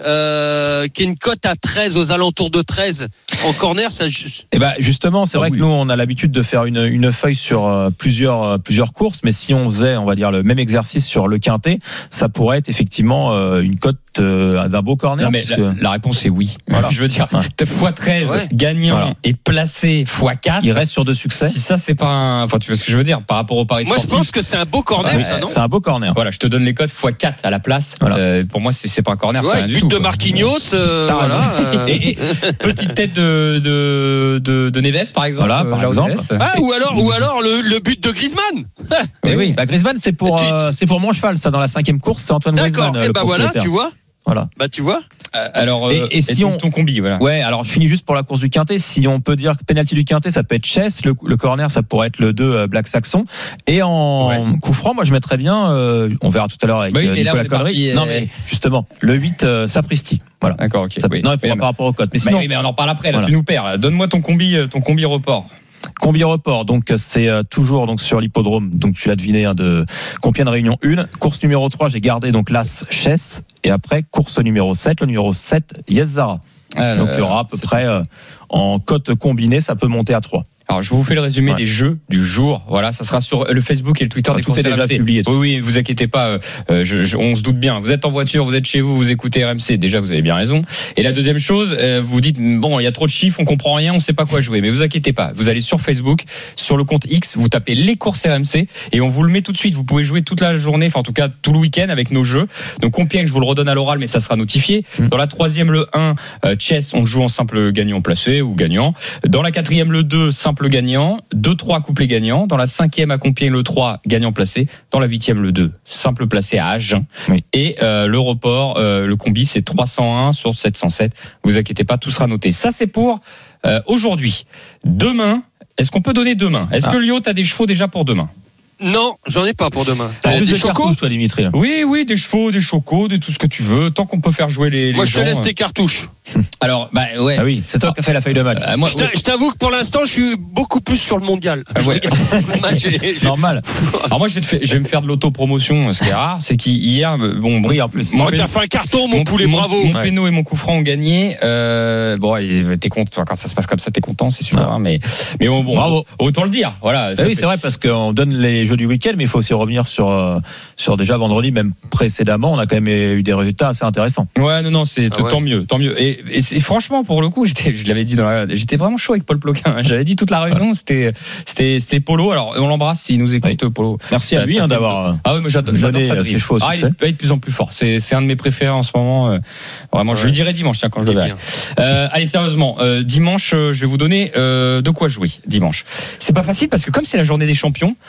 euh, qui est une cote à treize, aux alentours de treize en corner, ça. Eh ben justement, c'est ah, vrai oui. que nous, on a l'habitude de faire une, une feuille sur euh, plusieurs euh, plusieurs courses, mais si on faisait, on va dire, le même exercice sur le Quintet, ça pourrait être effectivement euh, une cote euh, d'un beau corner. Non, mais la, que... la réponse est oui. Voilà. Je veux dire, ouais. fois treize ouais. gagnant voilà. et placé fois quatre. Il reste sur deux succès. Si ça, c'est pas un. Enfin, tu vois ce que je veux dire par rapport au Paris Moi, sportif. je pense que c'est un beau corner, ouais, ça, non? C'est un beau corner. Voilà, je te donne les cotes fois quatre à la place. Voilà. Euh, pour moi, c'est, c'est pas un corner, ouais, c'est rien but du tout. de Marquinhos. Euh, voilà, euh... et, et petite tête de de de, de Neves, par exemple. Voilà, par exemple. Ah, ou alors ou alors le, le but de Griezmann. Mais oui, bah Griezmann, c'est pour euh, c'est pour mon cheval, ça dans la cinquième course, c'est Antoine Griezmann. D'accord. Et bah voilà, tu vois. Voilà. Bah tu vois. Euh, alors et, et, et si ton, on ton combi voilà. Ouais, alors je finis juste pour la course du Quintet, si on peut dire que penalty du Quintet ça peut être Chess, le, le corner ça pourrait être le deux euh, Black Saxon et en ouais. coup franc moi je mettrais bien euh, on verra tout à l'heure avec bah oui, euh, Nicolas Connery. Non mais justement, le huit euh, Sapristi. Voilà. D'accord, OK. Ça, oui. Non, il faut oui, par rapport au code. Mais sinon bah oui, mais on en parle après là, voilà. Tu nous perds. Là. Donne-moi ton combi ton combi report. Combi report, donc c'est euh, toujours donc sur l'hippodrome, donc tu l'as deviné hein, de Compiègne Réunion un. Course numéro trois, j'ai gardé donc l'As Chess et après course numéro sept, le numéro sept Yes Zara. Ah, donc il y aura à peu près euh, en cote combinée, ça peut monter à trois. Alors je vous fais le résumé ouais. des jeux du jour. Voilà, ça sera sur le Facebook et le Twitter ah, des courses R M C. Publié, oui, oui, vous inquiétez pas. Euh, je, je, on se doute bien. Vous êtes en voiture, vous êtes chez vous, vous écoutez R M C. Déjà, vous avez bien raison. Et la deuxième chose, euh, vous dites bon, il y a trop de chiffres, on comprend rien, on sait pas quoi jouer. Mais vous inquiétez pas. Vous allez sur Facebook, sur le compte X, vous tapez les courses R M C et on vous le met tout de suite. Vous pouvez jouer toute la journée, enfin en tout cas tout le week-end avec nos jeux. Donc Compiègne, je vous le redonne à l'oral, mais ça sera notifié. Mmh. Dans la troisième, le un, euh, Chess, on joue en simple gagnant placé ou gagnant. Dans la quatrième, le deux, simple gagnant. deux trois couplets gagnants. Dans la cinquième à Compiègne, le trois gagnant placé. Dans la huitième, le deux simple placé à Agen. Oui. Et euh, le report, euh, le combi, c'est trois cent un sur sept cent sept. Vous inquiétez pas, tout sera noté. Ça, c'est pour euh, aujourd'hui. Demain, est-ce qu'on peut donner demain? Est-ce ah. que Lio, t'as des chevaux déjà pour demain? Non, j'en ai pas pour demain. T'as euh, des chocos, toi, Dimitri là. Oui, oui, des chevaux, des chocos, de tout ce que tu veux, tant qu'on peut faire jouer les. les moi, je te gens, laisse euh... tes cartouches. Alors, bah ouais. Ah oui, c'est toi qui as fait la feuille de match. Euh, moi, je t'avoue que pour l'instant, je suis beaucoup plus sur le mondial. Ah ouais. Le match est... Normal. Alors moi, je vais, te faire, je vais me faire de l'autopromotion. Ce qui est rare, c'est qu'hier, bon, bon, oui, en plus. Moi, t'as fait un carton, mon, mon poulet, mon, bravo. Mon ouais. péno et mon coup franc ont gagné. Euh, bon, t'es content quand ça se passe comme ça, t'es content, c'est sûr. Hein, mais, mais bon, bravo. Autant le dire. Voilà. Ah oui, fait... c'est vrai parce qu'on donne les jeux du week-end, mais il faut aussi revenir sur euh, sur déjà vendredi, même précédemment, on a quand même eu des résultats assez intéressants. Ouais, non, non, c'est ah ouais. tant mieux, tant mieux. Et, et c'est, franchement, pour le coup, j'étais, je l'avais dit dans la, j'étais vraiment chaud avec Paul Ploquin. J'avais dit toute la réunion, c'était, c'était, c'était Polo. Alors, on l'embrasse s'il nous écoute, oui. Polo. Merci à lui hein, d'avoir. De... Ah oui, moi j'adore, j'adore ça. Ses chevaux ah, il est de plus en plus fort. C'est, c'est un de mes préférés en ce moment. Euh, vraiment, ouais. je lui dirai dimanche, tiens, quand je le verrai. Euh, allez, sérieusement, euh, dimanche, je vais vous donner euh, de quoi jouer dimanche. C'est pas facile parce que comme c'est la journée des champions, on va pas se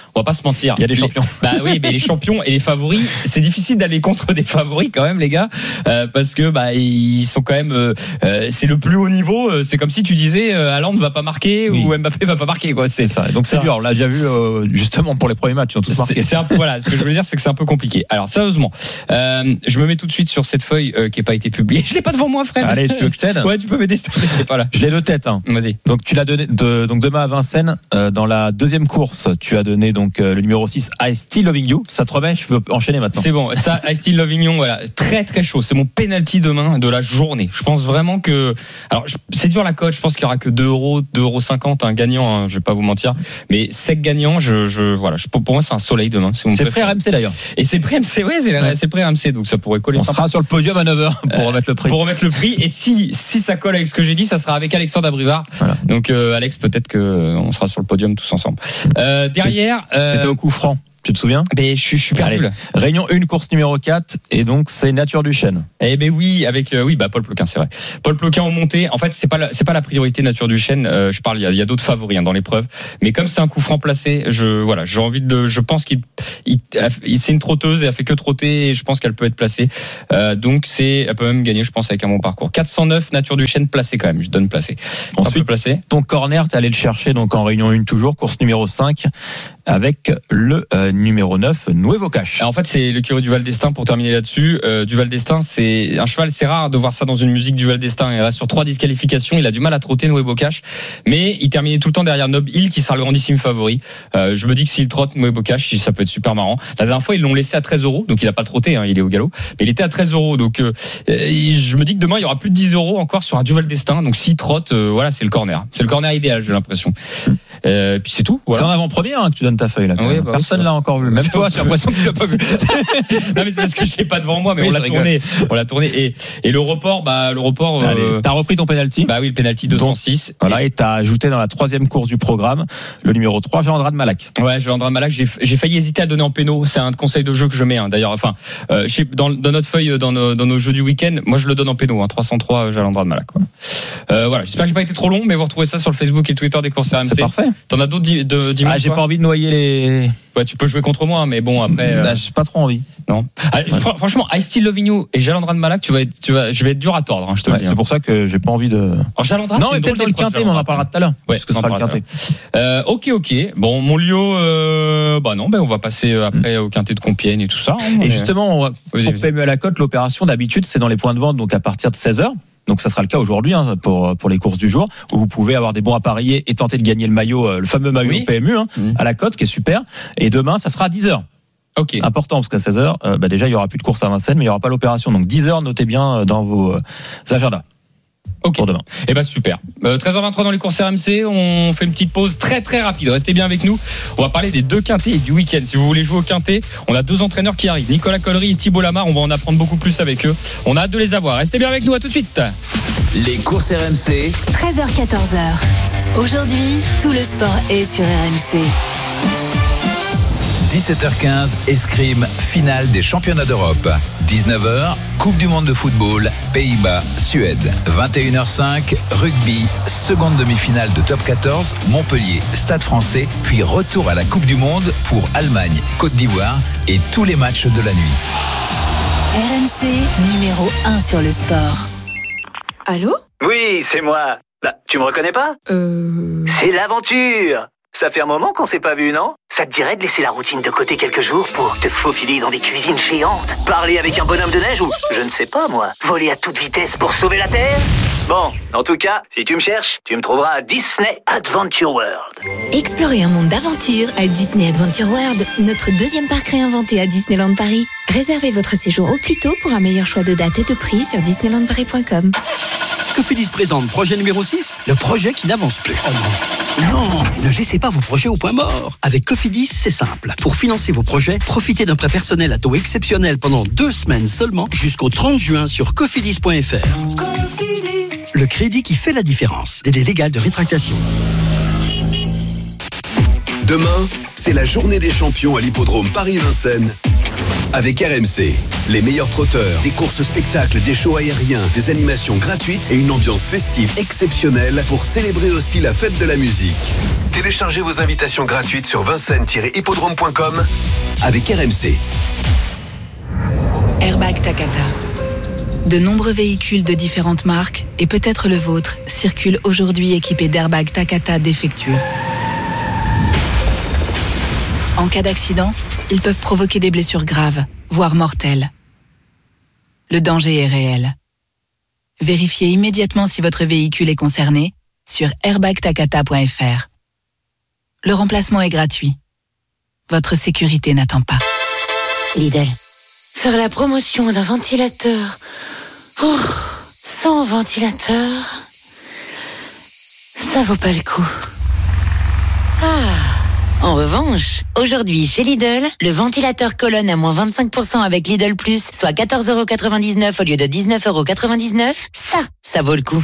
mentir. Il y a des champions. Les, bah oui, mais les champions et les favoris, c'est difficile d'aller contre des favoris quand même, les gars, euh, parce que bah ils sont quand même, euh, c'est le plus haut niveau. C'est comme si tu disais, euh, Haaland va pas marquer oui. ou Mbappé va pas marquer, quoi. C'est ça. Donc c'est dur. On l'a déjà vu euh, justement pour les premiers matchs, ils ont tous marqué. C'est, c'est un peu, voilà. Ce que je veux dire, c'est que c'est un peu compliqué. Alors sérieusement, euh, je me mets tout de suite sur cette feuille euh, qui n'a pas été publiée. Je l'ai pas devant moi, Fred. Allez, tu veux que je t'aide ? Ouais, tu peux m'aider. Je l'ai pas là. Je l'ai de tête. Hein. Vas-y. Donc tu l'as donné. De, donc demain à Vincennes, euh, dans la deuxième course, tu as donné donc euh, le numéro six, I Still Loving You. Ça te remet ? Je peux enchaîner maintenant. C'est bon. Ça, I Still Loving You, voilà, très très chaud. C'est mon penalty demain de la journée. Je pense vraiment que, alors c'est dur la cote. Je pense qu'il y aura que deux euros, deux euros cinquante un gagnant. Hein, je vais pas vous mentir, mais sec gagnant. Je, je voilà. Je, pour moi, c'est un soleil demain. C'est, mon c'est pré R M C d'ailleurs. Et c'est pré R M C. Ouais, c'est, ouais. c'est pré R M C. Donc ça pourrait coller. On sera sympa. sur le podium à neuf heures pour euh, remettre le prix. Pour remettre le prix. Et si si ça colle avec ce que j'ai dit, ça sera avec Alexandre Abrivard. Voilà. Donc euh, Alex, peut-être que euh, on sera sur le podium tous ensemble. Euh, derrière, euh, t'étais au coup franc. Tu te souviens ? Ben, je suis super nul. Réunion un, course numéro quatre, et donc c'est Nature du Chêne. Eh ben oui, avec euh, oui, bah Paul Ploquin, c'est vrai. Paul Ploquin en montée. En fait, c'est pas la, c'est pas la priorité Nature du Chêne. Euh, je parle, il y a, il y a d'autres favoris hein, dans l'épreuve. Mais comme c'est un coup franc placé, je voilà, j'ai envie de, je pense qu'il, il, il, c'est une trotteuse et elle fait que trotter. Et je pense qu'elle peut être placée. Euh, donc c'est, elle peut même gagner, je pense, avec un bon parcours. quatre cent neuf Nature du Chêne placé quand même. Je donne placé. Ensuite, placé. Ton corner, t'es allé le chercher donc en Réunion un toujours, course numéro cinq. Avec le euh, numéro neuf, Nuevo Cash. En fait, c'est l'écurie du Val d'Estaing pour terminer là-dessus. Euh, du Val d'Estaing, c'est un cheval, c'est rare de voir ça dans une musique du Val d'Estaing. Il reste sur trois disqualifications, il a du mal à trotter Nuevo Cash, mais il terminait tout le temps derrière Nob Hill qui sera le grandissime favori. Euh, je me dis que s'il trotte Nuevo Cash, ça peut être super marrant. La dernière fois, ils l'ont laissé à treize euros, donc il a pas trotté, hein, il est au galop, mais il était à treize euros. Donc euh, je me dis que demain, il y aura plus de dix euros encore sur un du Val d'Estaing. Donc s'il trotte, euh, voilà, c'est le corner. C'est le corner idéal, j'ai l'impression. Euh, puis c'est tout. Voilà. C'est en avant-première hein, que tu donnes ta feuille là. Oui, bah, personne l'a encore vu. Même toi, j'ai l'impression que tu l'as pas vu. Non mais c'est parce que je l'ai pas devant moi, mais oui, on l'a tourné. On l'a tourné et et le report, bah le report. Allez, euh... t'as repris ton penalty. Bah oui, le penalty deux cent six. Donc, voilà, et t'as ajouté dans la troisième course du programme le numéro trois, Jean-Andrade Malac. Ouais, Jean-Andrade Malac. J'ai j'ai failli hésiter à le donner en péno. C'est un conseil de jeu que je mets. Hein, d'ailleurs, enfin, euh, dans dans notre feuille, dans nos dans nos jeux du week-end, moi je le donne en péno. Hein, trois cent trois, Jean-Andrade Malac. Voilà. Euh, voilà. J'espère que j'ai pas été trop long, mais vous retrouvez ça sur le Facebook et le Twitter des courses R M C. C'est parfait. T'en as d'autres di- de dimanche. Ah, j'ai pas envie de noyer les. Ouais, tu peux jouer contre moi, mais bon après. Euh... Bah, j'ai pas trop envie. Non. Ah, ouais. fr- franchement, I Still Loving You et Jalandrade Malac, tu vas être, tu vas, je vais être dur à tordre. Hein, je te ouais, le dis. C'est hein. pour ça que j'ai pas envie de. Alors Jalandrade, non, mais peut-être dans le quintet, mais on en parlera tout à l'heure. Ouais, parce que ce sera le quintet. Euh, ok, ok. Bon, mon Lio, euh, bah non, ben on va passer après au quintet de Compiègne et tout ça. Hein, et mais... justement, on va, pour P M U à la cote, l'opération d'habitude, c'est dans les points de vente, donc à partir de seize heures. Donc ça sera le cas aujourd'hui hein, pour pour les courses du jour où vous pouvez avoir des bons à parier et tenter de gagner le maillot, le fameux maillot oui. P M U hein, mmh. à la cote qui est super. Et demain, ça sera à dix heures. Ok. Important parce qu'à seize heures, euh, bah déjà il y aura plus de course à Vincennes, mais il y aura pas l'opération. Donc dix heures, notez bien dans vos euh, agendas. Ok. Pour demain. Eh ben super. Euh, treize heures vingt-trois dans les courses R M C. On fait une petite pause très très rapide. Restez bien avec nous. On va parler des deux quintés et du week-end. Si vous voulez jouer au quintet, on a deux entraîneurs qui arrivent. Nicolas Collery et Thibault Lamar. On va en apprendre beaucoup plus avec eux. On a hâte de les avoir. Restez bien avec nous. À tout de suite. Les courses R M C. treize heures quatorze heures. Aujourd'hui, tout le sport est sur R M C. dix-sept heures quinze, escrime, finale des championnats d'Europe. dix-neuf heures, Coupe du monde de football, Pays-Bas, Suède. vingt et une heures cinq, rugby, seconde demi-finale de top quatorze, Montpellier, Stade français, puis retour à la Coupe du monde pour Allemagne, Côte d'Ivoire et tous les matchs de la nuit. R M C, numéro un sur le sport. Allô ? Oui, c'est moi. Bah, tu me reconnais pas ? Euh... C'est l'aventure. Ça fait un moment qu'on s'est pas vu, non ? Ça te dirait de laisser la routine de côté quelques jours pour te faufiler dans des cuisines géantes, parler avec un bonhomme de neige ou, je ne sais pas moi, voler à toute vitesse pour sauver la Terre ? Bon, en tout cas, si tu me cherches, tu me trouveras à Disney Adventure World. Explorez un monde d'aventure à Disney Adventure World, notre deuxième parc réinventé à Disneyland Paris. Réservez votre séjour au plus tôt pour un meilleur choix de date et de prix sur disneyland paris point com. Cofidis présente projet numéro six, le projet qui n'avance plus. Oh non. Non, ne laissez pas vos projets au point mort. Avec Cofidis, c'est simple. Pour financer vos projets, profitez d'un prêt personnel à taux exceptionnel pendant deux semaines seulement jusqu'au trente juin sur cofidis point f r. Cofidis. Le crédit qui fait la différence. Délai légal de rétractation. Demain, c'est la journée des champions à l'hippodrome Paris-Vincennes avec R M C. Les meilleurs trotteurs, des courses spectacles, des shows aériens, des animations gratuites et une ambiance festive exceptionnelle pour célébrer aussi la fête de la musique. Téléchargez vos invitations gratuites sur vincennes tiret hippodrome point com avec R M C. Airbag Takata. De nombreux véhicules de différentes marques, et peut-être le vôtre, circulent aujourd'hui équipés d'airbags Takata défectueux. En cas d'accident, ils peuvent provoquer des blessures graves, voire mortelles. Le danger est réel. Vérifiez immédiatement si votre véhicule est concerné sur airbag takata point f r. Le remplacement est gratuit. Votre sécurité n'attend pas. Lidl. Faire la promotion d'un ventilateur oh, sans ventilateur, ça vaut pas le coup. Ah. En revanche, aujourd'hui chez Lidl, le ventilateur colonne à moins vingt-cinq pour cent avec Lidl Plus, soit quatorze euros quatre-vingt-dix-neuf au lieu de dix-neuf euros quatre-vingt-dix-neuf. Ça, ça vaut le coup.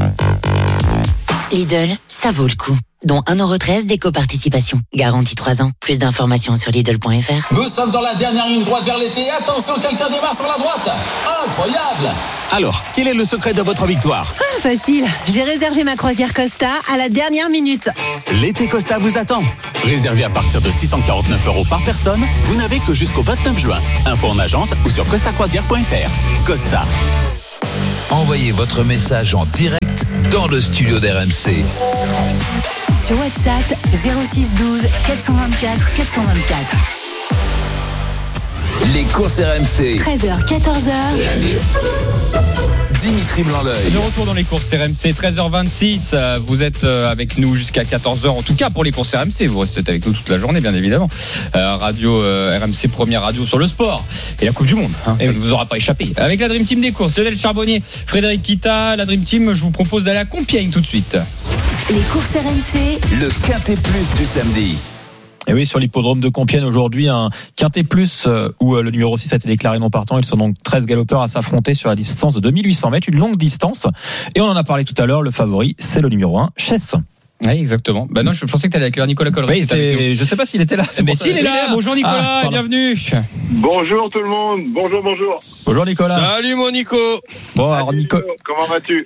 Lidl, ça vaut le coup. Dont un euro treize d'éco-participation. Garantie trois ans. Plus d'informations sur Lidl point f r. Nous sommes dans la dernière ligne droite vers l'été. Attention, quelqu'un démarre sur la droite. Incroyable! Alors, quel est le secret de votre victoire? Ah, facile. J'ai réservé ma croisière Costa à la dernière minute. L'été Costa vous attend. Réservé à partir de six cent quarante-neuf euros par personne, vous n'avez que jusqu'au vingt-neuf juin. Info en agence ou sur costa croisière point f r. Costa. Envoyez votre message en direct dans le studio d'R M C. Sur WhatsApp, zéro six douze quatre cent vingt-quatre quatre cent vingt-quatre. Les courses R M C. treize heures, quatorze heures. Dimitri Blanc-L'Oeil. De retour dans les courses R M C, treize heures vingt-six. Vous êtes avec nous jusqu'à quatorze heures. En tout cas, pour les courses R M C, vous restez avec nous toute la journée, bien évidemment. Euh, radio euh, R M C, première radio sur le sport et la Coupe du Monde. Hein, ça ne vous aura pas échappé. Avec la Dream Team des courses, Lionel Charbonnier, Frédéric Kita, la Dream Team, je vous propose d'aller à Compiègne tout de suite. Les courses R M C. Le Quintet Plus du samedi. Et oui, sur l'hippodrome de Compiègne aujourd'hui, un Quintet Plus euh, où euh, le numéro six a été déclaré non partant. Ils sont donc treize galopeurs à s'affronter sur la distance de deux mille huit cents mètres, une longue distance. Et on en a parlé tout à l'heure, le favori, c'est le numéro un, Chess. Oui, exactement. Ben non, je pensais que tu allais accueillir Nicolas Collery. Oui, c'est... je sais pas s'il était là. Mais s'il est là, bonjour Nicolas, ah, bienvenue. Bonjour tout le monde, bonjour, bonjour. Bonjour Nicolas. Salut mon Nico. Bon, alors Nico, comment vas-tu?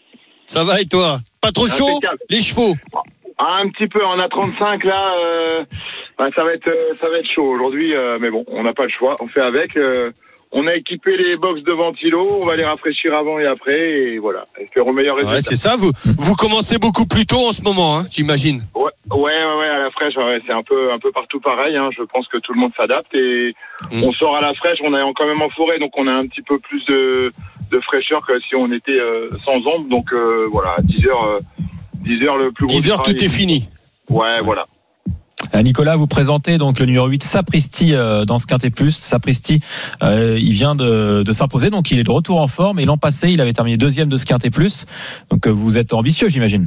Ça va et toi? Pas trop chaud? Les chevaux? Ah, un petit peu, on a trente-cinq là, euh, bah, ça va être euh, ça va être chaud aujourd'hui, euh, mais bon, on n'a pas le choix, on fait avec. Euh, on a équipé les box de ventilo, on va les rafraîchir avant et après, et voilà, et faire au meilleur résultat. Ouais, c'est ça, vous vous commencez beaucoup plus tôt en ce moment, hein, j'imagine. Ouais, ouais, ouais, ouais, à la fraîche, ouais, c'est un peu un peu partout pareil, hein, je pense que tout le monde s'adapte et mmh. on sort à la fraîche, on est quand même en forêt, donc on a un petit peu plus de, de fraîcheur que si on était euh, sans ombre, donc euh, voilà, à dix heures... Euh, dix heures le plus gros. dix heures tout est fini. Ouais, voilà. Nicolas, vous présentez donc le numéro huit, Sapristi, euh, dans ce Quintet Plus. Sapristi, euh, il vient de, de s'imposer, donc il est de retour en forme. Et l'an passé, il avait terminé deuxième de ce Quintet Plus. Donc euh, vous êtes ambitieux, j'imagine.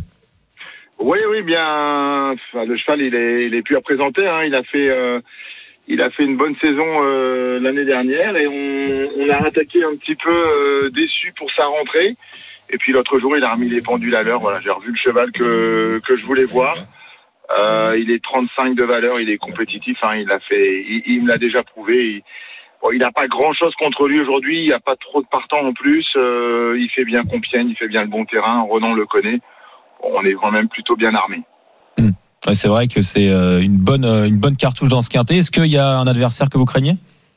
Oui, oui, bien. Enfin, le cheval, il est, il est plus à présenter. Hein. Il a fait, euh, il a fait une bonne saison euh, l'année dernière et on, on a attaqué un petit peu euh, déçu pour sa rentrée. Et puis l'autre jour, il a remis les pendules à l'heure. Voilà, j'ai revu le cheval que que je voulais voir. Euh, il est trente-cinq de valeur, il est compétitif. Hein, il a fait, il, il me l'a déjà prouvé. Il, bon, il n'a pas grand-chose contre lui aujourd'hui. Il n'y a pas trop de partants en plus. Euh, il fait bien Compiègne, il fait bien le bon terrain. Ronan le connaît. Bon, on est quand même plutôt bien armé. Mmh. Ouais, c'est vrai que c'est une bonne une bonne cartouche dans ce quintet. Est-ce qu'il y a un adversaire que vous craignez?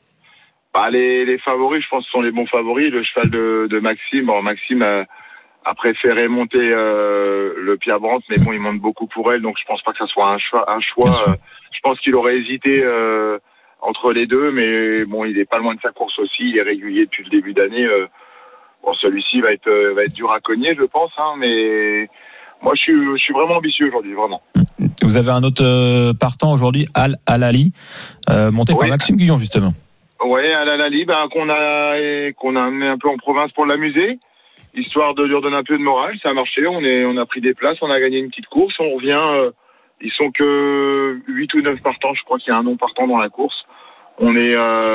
Bah, les, les favoris, je pense, sont les bons favoris. Le cheval de, de Maxime. Bon, Maxime a, a préféré monter euh, le Piabrante, mais bon, il monte beaucoup pour elle, donc je pense pas que ça soit un choix. Un choix. Euh, je pense qu'il aurait hésité euh, entre les deux, mais bon, il est pas loin de sa course aussi. Il est régulier depuis le début d'année. Euh, bon, celui-ci va être euh, va être dur à cogner, je pense, hein, mais moi, je suis je suis vraiment ambitieux aujourd'hui, vraiment. Vous avez un autre euh, partant aujourd'hui, Al Alali, euh, monté oui. par Maxime Guyon, justement. Ouais, Al Alali, ben, qu'on a qu'on a amené un peu en province pour l'amuser, histoire de lui redonner un peu de morale. Ça a marché, on est on a pris des places, on a gagné une petite course, on revient. Euh, ils sont que huit ou neuf partants, je crois qu'il y a un non partant dans la course. On est,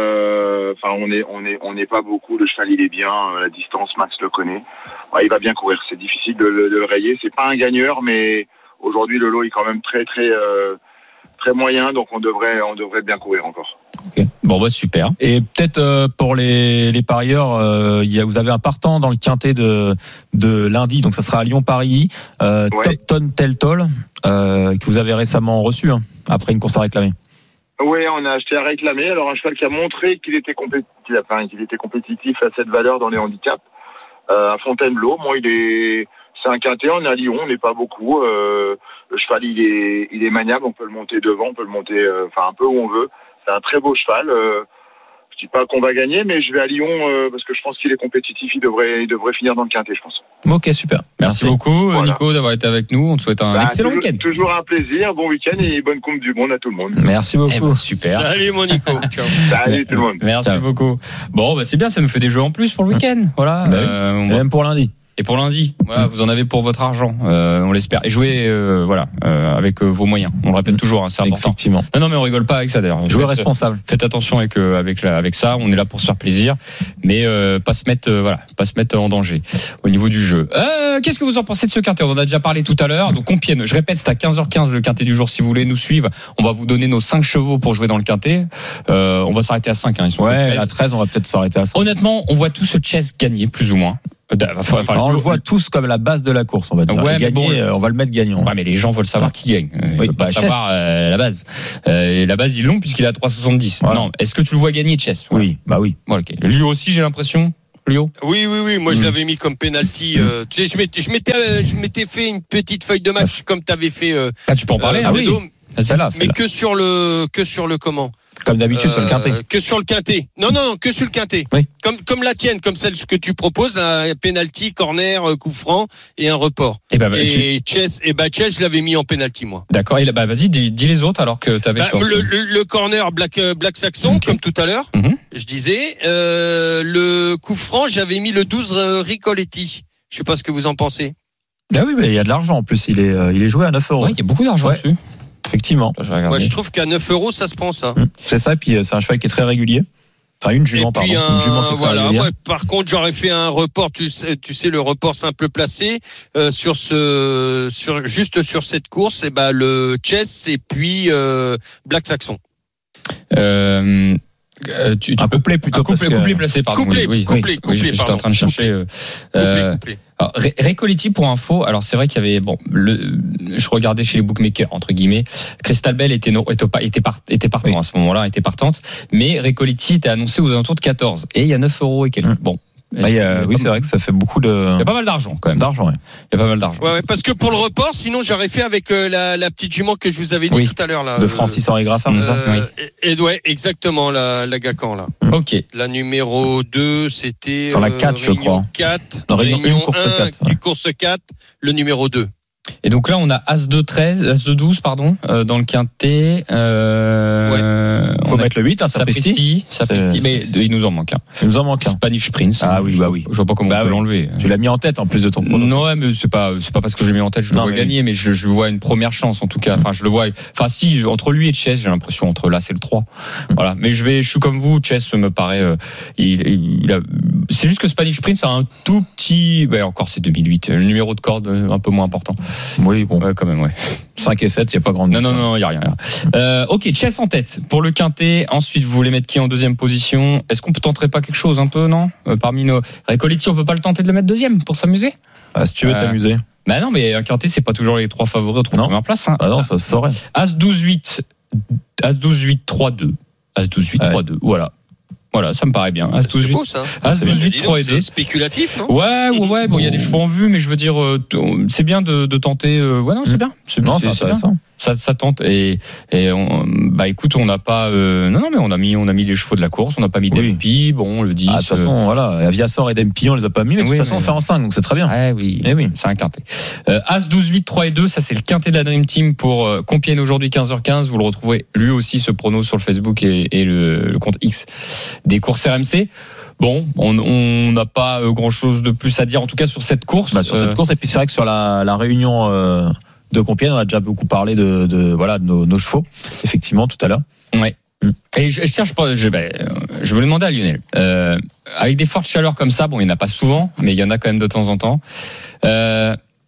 euh, enfin, on est, on est, on n'est pas beaucoup. Le cheval, il est bien. La distance, Max le connaît. Ouais, il va bien courir. C'est difficile de, de le rayer. C'est pas un gagneur, mais aujourd'hui, le lot est quand même très, très, euh, très moyen. Donc, on devrait, on devrait bien courir encore. Okay. Bon, bah super. Et peut-être euh, pour les, les parieurs, euh, y a, vous avez un partant dans le quintet de, de lundi, donc ça sera à Lyon-Paris, euh, ouais. Topton Teltol, euh, que vous avez récemment reçu, hein, après une course à réclamer. Oui, on a acheté à réclamer. Alors un cheval qui a montré qu'il était compétitif, enfin, qu'il était compétitif à cette valeur dans les handicaps, euh, à Fontainebleau. Moi, il est, c'est un quintet, on est à Lyon, on n'est pas beaucoup. Euh, le cheval, il est, il est maniable, on peut le monter devant, on peut le monter, euh, enfin un peu où on veut. C'est un très beau cheval. Euh, je dis pas qu'on va gagner, mais je vais à Lyon euh, parce que je pense qu'il est compétitif. Il devrait, il devrait finir dans le quintet, je pense. Ok, super. Merci, Merci. beaucoup, voilà. Nico, d'avoir été avec nous. On te souhaite un bah, excellent toujours, week-end. Toujours un plaisir. Bon week-end et bonne Coupe du Monde à tout le monde. Merci beaucoup. Eh ben, super. Salut, mon Nico. Ciao. Salut, tout le monde. Merci Ciao. beaucoup. Bon, bah, c'est bien, ça nous fait des jeux en plus pour le week-end. Voilà. Bah, euh, on va... Même pour lundi. Et pour lundi, voilà, vous en avez pour votre argent, euh, on l'espère. Et jouez, euh, voilà, euh, avec euh, vos moyens. On le répète toujours, hein, c'est important. Effectivement. Non, non, mais on rigole pas avec ça d'ailleurs. Jouez faites, responsable. Faites attention avec euh, avec la, avec ça. On est là pour se faire plaisir, mais euh, pas se mettre, euh, voilà, pas se mettre en danger au niveau du jeu. Euh, qu'est-ce que vous en pensez de ce quintet ? On en a déjà parlé tout à l'heure. Donc Compiègne, je répète, c'est à quinze heures quinze le quintet du jour. Si vous voulez nous suivre, on va vous donner nos cinq chevaux pour jouer dans le quintet. Euh, on va s'arrêter à cinq. Hein, ils sont ouais, à treize, on va peut-être s'arrêter à cinq. Honnêtement, on voit tout ce chess gagner plus ou moins. Enfin, enfin, on le voit tous comme la base de la course, on va dire. Ouais, gagner, bon, on va le mettre gagnant. Ouais, mais les gens veulent savoir qui gagne. Ils oui, veulent bah, pas savoir euh, la base. Euh, et la base, ils l'ont puisqu'il est à trois soixante-dix. Voilà. Non, est-ce que tu le vois gagner, Chess ? Voilà. Oui, bah oui. Bon, okay. Lui aussi, j'ai l'impression. Lio. Oui, oui, oui. Moi, mmh. je l'avais mis comme penalty. Euh, tu sais, je m'étais, je m'étais, euh, je m'étais fait une petite feuille de match comme t'avais fait. Euh, ah, tu peux en parler. Euh, ah oui. Ah, celle-là, mais celle-là. Que sur le, que sur le comment. Comme d'habitude euh, sur le quintet. Que sur le quintet. Non, non, non, que sur le quintet. Oui. Comme, comme la tienne, comme celle que tu proposes, un penalty, corner, coup franc et un report. Et bah, bah, et tu... Chess, et bah, Chess, je l'avais mis en penalty, moi. D'accord. Et là, bah, vas-y, dis, dis les autres alors que tu avais bah, le, le, le corner, Black, Black Saxon, okay. comme tout à l'heure. Mm-hmm. Je disais, euh, le coup franc, j'avais mis le douze euh, Ricoletti. Je sais pas ce que vous en pensez. Ah oui, mais il y a de l'argent en plus. Il est, euh, il est joué à neuf euros. Ouais, il y a beaucoup d'argent ouais. dessus. Effectivement. Moi, je trouve qu'à neuf euros, ça se prend, ça. Mmh. C'est ça, et puis c'est un cheval qui est très régulier. Enfin, une jument, et puis pardon. Un, une jument qui est voilà, moi, par contre, j'aurais fait un report, tu sais, tu sais le report simple placé, euh, sur ce, sur, juste sur cette course, et ben, le Chess et puis, euh, Black Saxon. Euh, Euh, tu, tu un couplet plutôt. Un couplet, que... couplet placé, pardon. Couplet, oui, oui, couplet, oui, couplet, oui, j'étais en train de chercher. Euh, euh, couplet, couplet. Récoletti pour info. Alors c'est vrai qu'il y avait bon, le, je regardais chez les bookmakers entre guillemets. Crystal Bell était était était, part, était partant oui. à ce moment-là, était partante, mais Récoletti était annoncé aux alentours de quatorze et il y a neuf euros et quelques. Mmh. Bon. Bah, il y a, oui, c'est vrai que ça fait beaucoup de. Il y a pas mal d'argent quand même. D'argent, ouais. Il y a pas mal d'argent. Ouais, ouais, parce que pour le report, sinon j'aurais fait avec euh, la, la petite jument que je vous avais dit oui. tout à l'heure là. De Francis Henri Graffard, euh, c'est ça oui. Et, et ouais, exactement la, la Gacan là. Ok. La numéro deux, c'était. Sur la quatre, euh, je crois. quatre, Dans Réunion, Réunion une, course un, quatre. Ouais. Du course quatre, le numéro deux. Et donc là, on a As de treize, As de douze, pardon, euh, dans le quintet. Euh, ouais. Faut mettre le huit, hein, Sapristi. Sapristi, mais il nous en manque un. Il nous en manque un. Spanish Prince. Ah oui, bah oui. Je vois pas comment bah on peut oui. l'enlever. Tu l'as mis en tête en plus de ton prono. Non, ouais, mais c'est pas, c'est pas parce que je l'ai mis en tête, je le vois mais gagner, mais je, je vois une première chance en tout cas. Enfin, je le vois. Enfin, si, entre lui et Chess, j'ai l'impression, entre là, c'est le trois. Voilà. Mais je vais, je suis comme vous, Chess me paraît, euh, il, il, il a, c'est juste que Spanish Prince a un tout petit, ben encore c'est deux mille huit, le numéro de corde un peu moins important. Oui, bon. Ouais, quand même, ouais. cinq et sept, il n'y a pas grand. Non, non, non, il n'y a rien. Euh, ok, Chess en tête pour le quintet. Ensuite, vous voulez mettre qui en deuxième position ? Est-ce qu'on ne tenterait pas quelque chose un peu, non ? euh, Parmi nos. Récoletti, on ne peut pas le tenter de le mettre deuxième pour s'amuser ? Ah, si tu veux euh... t'amuser. Bah non, mais un quintet, c'est pas toujours les trois favoris aux trois premières places. Hein. Ah non, ça se saurait. As douze huit, As douze huit trois deux. As douze huit trois deux, voilà. Voilà, ça me paraît bien. As douze huit, c'est beau ça. As douze huit trois et deux. C'est spéculatif, non ? Ouais, ouais, ouais. Bon, il y a des chevaux en vue, mais je veux dire, euh, c'est bien de, de tenter. Euh, ouais, non, c'est bien. C'est, non, c'est, c'est c'est bien. Ça, ça tente. Et, et on, bah, écoute, on n'a pas. Euh, non, non, mais on a mis, on a mis les chevaux de la course. On n'a pas mis oui. Dempi. Bon, le dix. Ah, de toute façon, euh... voilà. Aviasor et Dempi, on les a pas mis, mais de oui, toute façon, mais... on fait en cinq, donc c'est très bien. Ouais, oui. Eh oui. C'est un quintet. Euh, As douze huit trois et deux, ça c'est le quintet de la Dream Team pour euh, Compiègne aujourd'hui quinze heures quinze. Vous le retrouvez lui aussi ce prono sur le Facebook et, et le, le compte X des courses R M C. Bon, on n'a pas grand chose de plus à dire en tout cas sur cette course. Bah, sur euh... cette course, et puis c'est vrai que sur la, la réunion euh, de Compiègne, on a déjà beaucoup parlé de, de voilà de nos, nos chevaux, effectivement tout à l'heure. Ouais. Mm. Et je, je cherche pas. Je, ben, je voulais demander à Lionel. Euh, avec des fortes chaleurs comme ça, bon, il n'y en a pas souvent, mais il y en a quand même de temps en temps. Euh,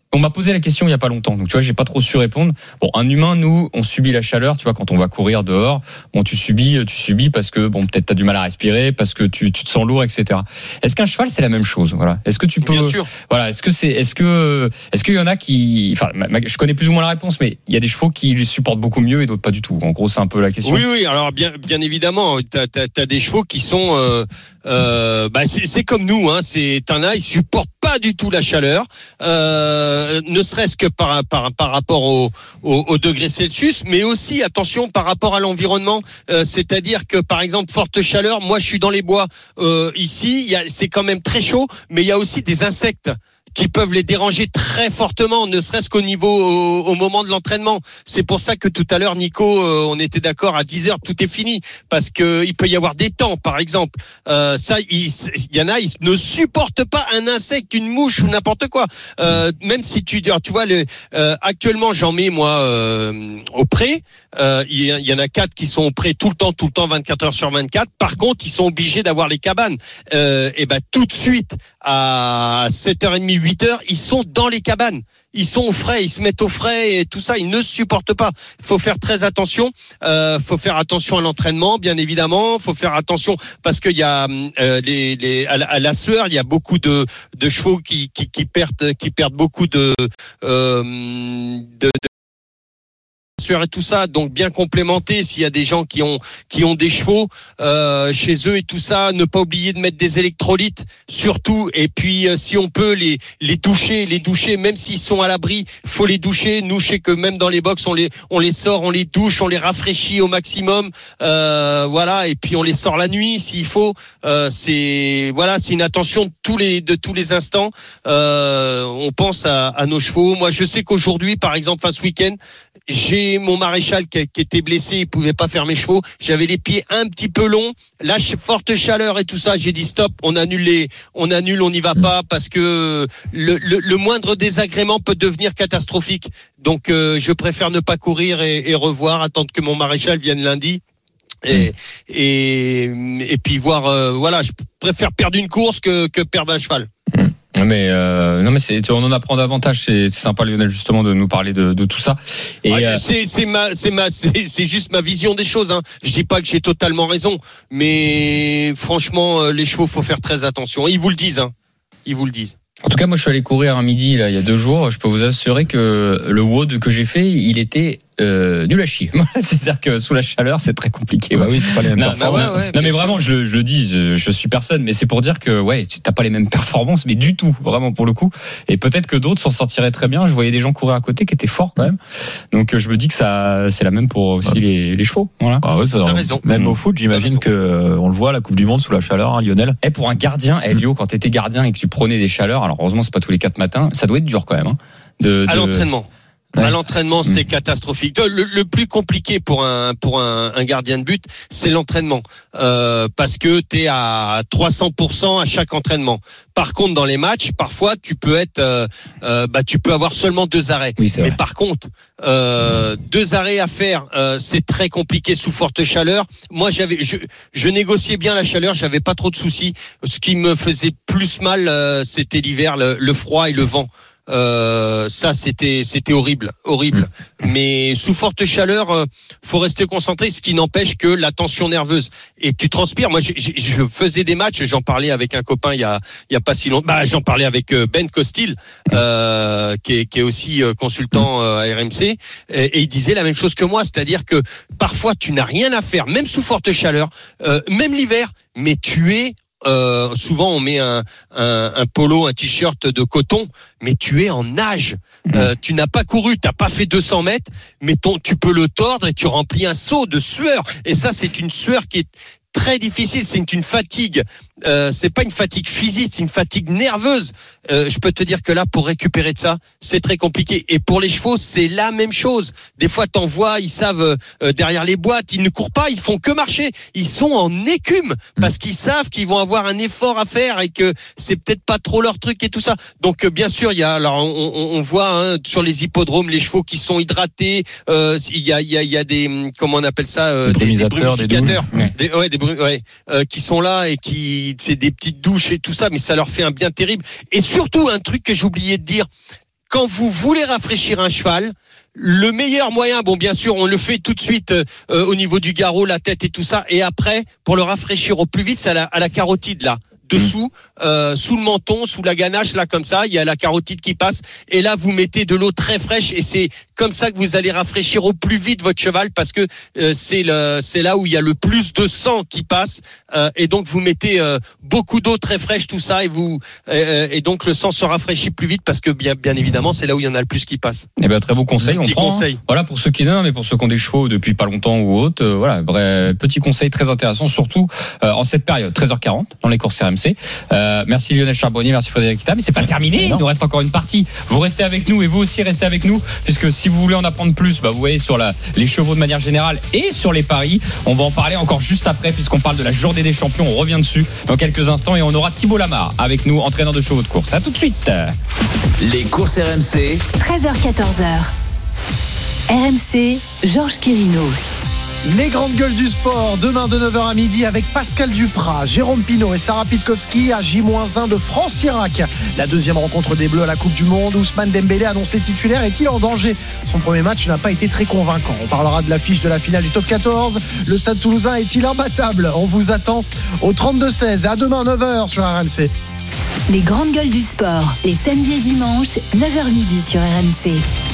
On m'a posé la question il y a pas longtemps, donc tu vois, j'ai pas trop su répondre. Bon, un humain, nous, on subit la chaleur, tu vois, quand on va courir dehors. Bon, tu subis, tu subis parce que bon, peut-être t'as du mal à respirer, parce que tu, tu te sens lourd, et cetera. Est-ce qu'un cheval, c'est la même chose, voilà? Est-ce que tu peux, bien sûr. Voilà, est-ce que c'est, est-ce que, est-ce qu'il y en a qui, enfin, je connais plus ou moins la réponse, mais il y a des chevaux qui les supportent beaucoup mieux et d'autres pas du tout. En gros, c'est un peu la question. Oui, oui. Alors bien, bien évidemment, t'as, t'as, t'as des chevaux qui sont, euh, euh, bah, c'est, c'est comme nous, hein. C'est, t'en as, ils supportent pas du tout la chaleur, euh, ne serait-ce que par, par, par rapport au, au, au degré Celsius, mais aussi, attention, par rapport à l'environnement, euh, c'est-à-dire que, par exemple, forte chaleur, moi, je suis dans les bois, euh, ici, il y a, c'est quand même très chaud, mais il y a aussi des insectes qui peuvent les déranger très fortement, ne serait-ce qu'au niveau, au, au moment de l'entraînement. C'est pour ça que tout à l'heure, Nico, euh, on était d'accord, à dix heures, tout est fini, parce que il peut y avoir des temps, par exemple. Euh, ça, il, il y en a, ils ne supportent pas un insecte, une mouche ou n'importe quoi. Euh, même si tu, tu vois, le, euh, actuellement, j'en mets moi euh, au pré. Euh, il y en a quatre qui sont au pré tout le temps, tout le temps, vingt-quatre heures sur vingt-quatre. Par contre, ils sont obligés d'avoir les cabanes. Euh, et ben tout de suite à sept heures trente, huit heures, ils sont dans les cabanes. Ils sont au frais, ils se mettent au frais et tout ça, ils ne supportent pas. Il faut faire très attention. Euh, faut faire attention à l'entraînement, bien évidemment. Faut faire attention parce qu'il y a euh, les, les à, la, à la sueur, il y a beaucoup de, de chevaux qui, qui, qui perdent, qui perdent beaucoup de, euh, de, de et tout ça, donc bien complémenté. S'il y a des gens qui ont qui ont des chevaux euh, chez eux et tout ça, ne pas oublier de mettre des électrolytes surtout. Et puis euh, si on peut les les doucher, les doucher, même s'ils sont à l'abri, faut les doucher. Nous, je sais que même dans les box, on les on les sort, on les douche, on les rafraîchit au maximum. Euh, voilà, et puis on les sort la nuit s'il faut. Euh, c'est voilà, c'est une attention de tous les de tous les instants. Euh, on pense à, à nos chevaux. Moi, je sais qu'aujourd'hui, par exemple, enfin ce week-end, j'ai mon maréchal qui, qui était blessé, il pouvait pas faire mes chevaux. J'avais les pieds un petit peu longs, la forte chaleur et tout ça. J'ai dit stop, on annule les, on annule, on n'y va pas parce que le, le, le moindre désagrément peut devenir catastrophique. Donc euh, je préfère ne pas courir et, et revoir, attendre que mon maréchal vienne lundi. Et, et, et puis voir, euh, voilà, je préfère perdre une course que, que perdre un cheval. Mais euh, non mais c'est, tu vois, on en apprend davantage. C'est, c'est sympa, Lionel, justement, de nous parler de, de tout ça. Et ouais, euh... c'est, c'est ma, c'est ma, c'est, c'est juste ma vision des choses. Hein. Je dis pas que j'ai totalement raison, mais franchement, les chevaux, faut faire très attention. Ils vous le disent, hein. Ils vous le disent. En tout cas, moi, je suis allé courir un midi là, il y a deux jours. Je peux vous assurer que le W O D que j'ai fait, il était euh, nul à chier. C'est-à-dire que sous la chaleur, c'est très compliqué. Ouais. Bah oui, t'as pas les mêmes non, performances. bah ouais, ouais, non, mais vraiment, je, je le dis, je, je suis personne, mais c'est pour dire que ouais, t'as pas les mêmes performances, mais du tout, vraiment pour le coup. Et peut-être que d'autres s'en sortiraient très bien. Je voyais des gens courir à côté qui étaient forts quand même. Donc je me dis que ça, c'est la même pour aussi ouais. les, les chevaux. Voilà. Ah ouais, ça, t'as raison. Même mmh. au foot, j'imagine que euh, on le voit, la Coupe du Monde sous la chaleur, hein, Lionel. Et pour un gardien, Elio, quand t'étais gardien et que tu prenais des chaleurs, alors heureusement c'est pas tous les quatre matins, ça doit être dur quand même. Hein, de, à de... l'entraînement. Ouais. À l'entraînement, c'était mmh. catastrophique. Le, le plus compliqué pour un pour un, un gardien de but, c'est l'entraînement, euh, parce que t'es à trois cents pour cent à chaque entraînement. Par contre, dans les matchs, parfois, tu peux être, euh, euh, bah, tu peux avoir seulement deux arrêts. Oui, c'est Mais vrai. par contre, euh, deux arrêts à faire, euh, c'est très compliqué sous forte chaleur. Moi, j'avais, je, je négociais bien la chaleur, j'avais pas trop de soucis. Ce qui me faisait plus mal, euh, c'était l'hiver, le, le froid et le vent. Euh, ça c'était c'était horrible, horrible. Mais sous forte chaleur, euh, faut rester concentré, ce qui n'empêche que la tension nerveuse. Et tu transpires. Moi, je, je, je faisais des matchs. J'en parlais avec un copain il y a il y a pas si longtemps. Bah, j'en parlais avec Ben Costil, euh, qui est qui est aussi consultant euh, à R M C, et, et il disait la même chose que moi, c'est-à-dire que parfois tu n'as rien à faire, même sous forte chaleur, euh, même l'hiver, mais tu es Euh, souvent on met un, un, un polo, un t-shirt de coton, mais tu es en nage. Euh, tu n'as pas couru, t'as pas fait deux cents mètres, mais ton, tu peux le tordre et tu remplis un seau de sueur. Et ça, c'est une sueur qui est très difficile. C'est une fatigue. Euh, c'est pas une fatigue physique, c'est une fatigue nerveuse. Euh, je peux te dire que là, pour récupérer de ça, c'est très compliqué. Et pour les chevaux, c'est la même chose. Des fois, t'en vois, ils savent euh, derrière les boîtes, ils ne courent pas, ils font que marcher. Ils sont en écume parce qu'ils savent qu'ils vont avoir un effort à faire et que c'est peut-être pas trop leur truc et tout ça. Donc, euh, bien sûr, il y a, alors on, on, on voit hein, sur les hippodromes les chevaux qui sont hydratés. Euh, il y a, il y a, il y a des, comment on appelle ça, euh, des, des brumificateurs, des, des, ouais, des bru- ouais, euh, qui sont là et qui c'est des petites douches et tout ça, mais ça leur fait un bien terrible. Et surtout, un truc que j'ai oublié de dire, quand vous voulez rafraîchir un cheval, le meilleur moyen, bon bien sûr on le fait tout de suite euh, au niveau du garrot, la tête et tout ça, et après pour le rafraîchir au plus vite, c'est à la, à la carotide là. Dessous, euh, sous le menton, sous la ganache, là comme ça, il y a la carotide qui passe. Et là, vous mettez de l'eau très fraîche et c'est comme ça que vous allez rafraîchir au plus vite votre cheval parce que euh, c'est le, c'est là où il y a le plus de sang qui passe. Euh, et donc vous mettez euh, beaucoup d'eau très fraîche, tout ça, et vous euh, et donc le sang se rafraîchit plus vite parce que bien, bien évidemment, c'est là où il y en a le plus qui passe. Eh ben très beau conseil. On petit prend. conseil. Hein. Voilà pour ceux qui non, mais pour ceux qui ont des chevaux depuis pas longtemps ou autre. Euh, voilà, bref, petit conseil très intéressant, surtout euh, en cette période. treize heures quarante dans les courses R M C. Euh, merci Lionel Charbonnier, merci Frédéric Kita, mais c'est pas terminé, il nous reste encore une partie. Vous restez avec nous et vous aussi restez avec nous, puisque si vous voulez en apprendre plus, bah vous voyez sur la, les chevaux de manière générale et sur les paris, on va en parler encore juste après, puisqu'on parle de la journée des champions, on revient dessus dans quelques instants et on aura Thibaut Lamar avec nous, entraîneur de chevaux de course. À tout de suite. Les courses R M C, treize heures quatorze heures. R M C, Georges Quirino. Les grandes gueules du sport, demain de neuf heures à midi avec Pascal Duprat, Jérôme Pinault et Sarah Pitkowski à J un de France-Irak. La deuxième rencontre des Bleus à la Coupe du Monde, Ousmane Dembélé annoncé titulaire, est-il en danger? Son premier match n'a pas été très convaincant. On parlera de l'affiche de la finale du top quatorze. Le Stade Toulousain est-il imbattable? On vous attend au trente-deux seize. À demain neuf heures sur R M C. Les grandes gueules du sport, les samedis et dimanches, neuf heures midi sur R M C.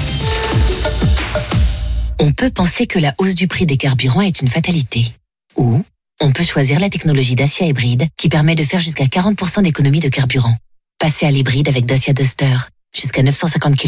On peut penser que la hausse du prix des carburants est une fatalité. Ou on peut choisir la technologie Dacia hybride qui permet de faire jusqu'à quarante pour cent d'économie de carburant. Passez à l'hybride avec Dacia Duster, jusqu'à neuf cent cinquante kilomètres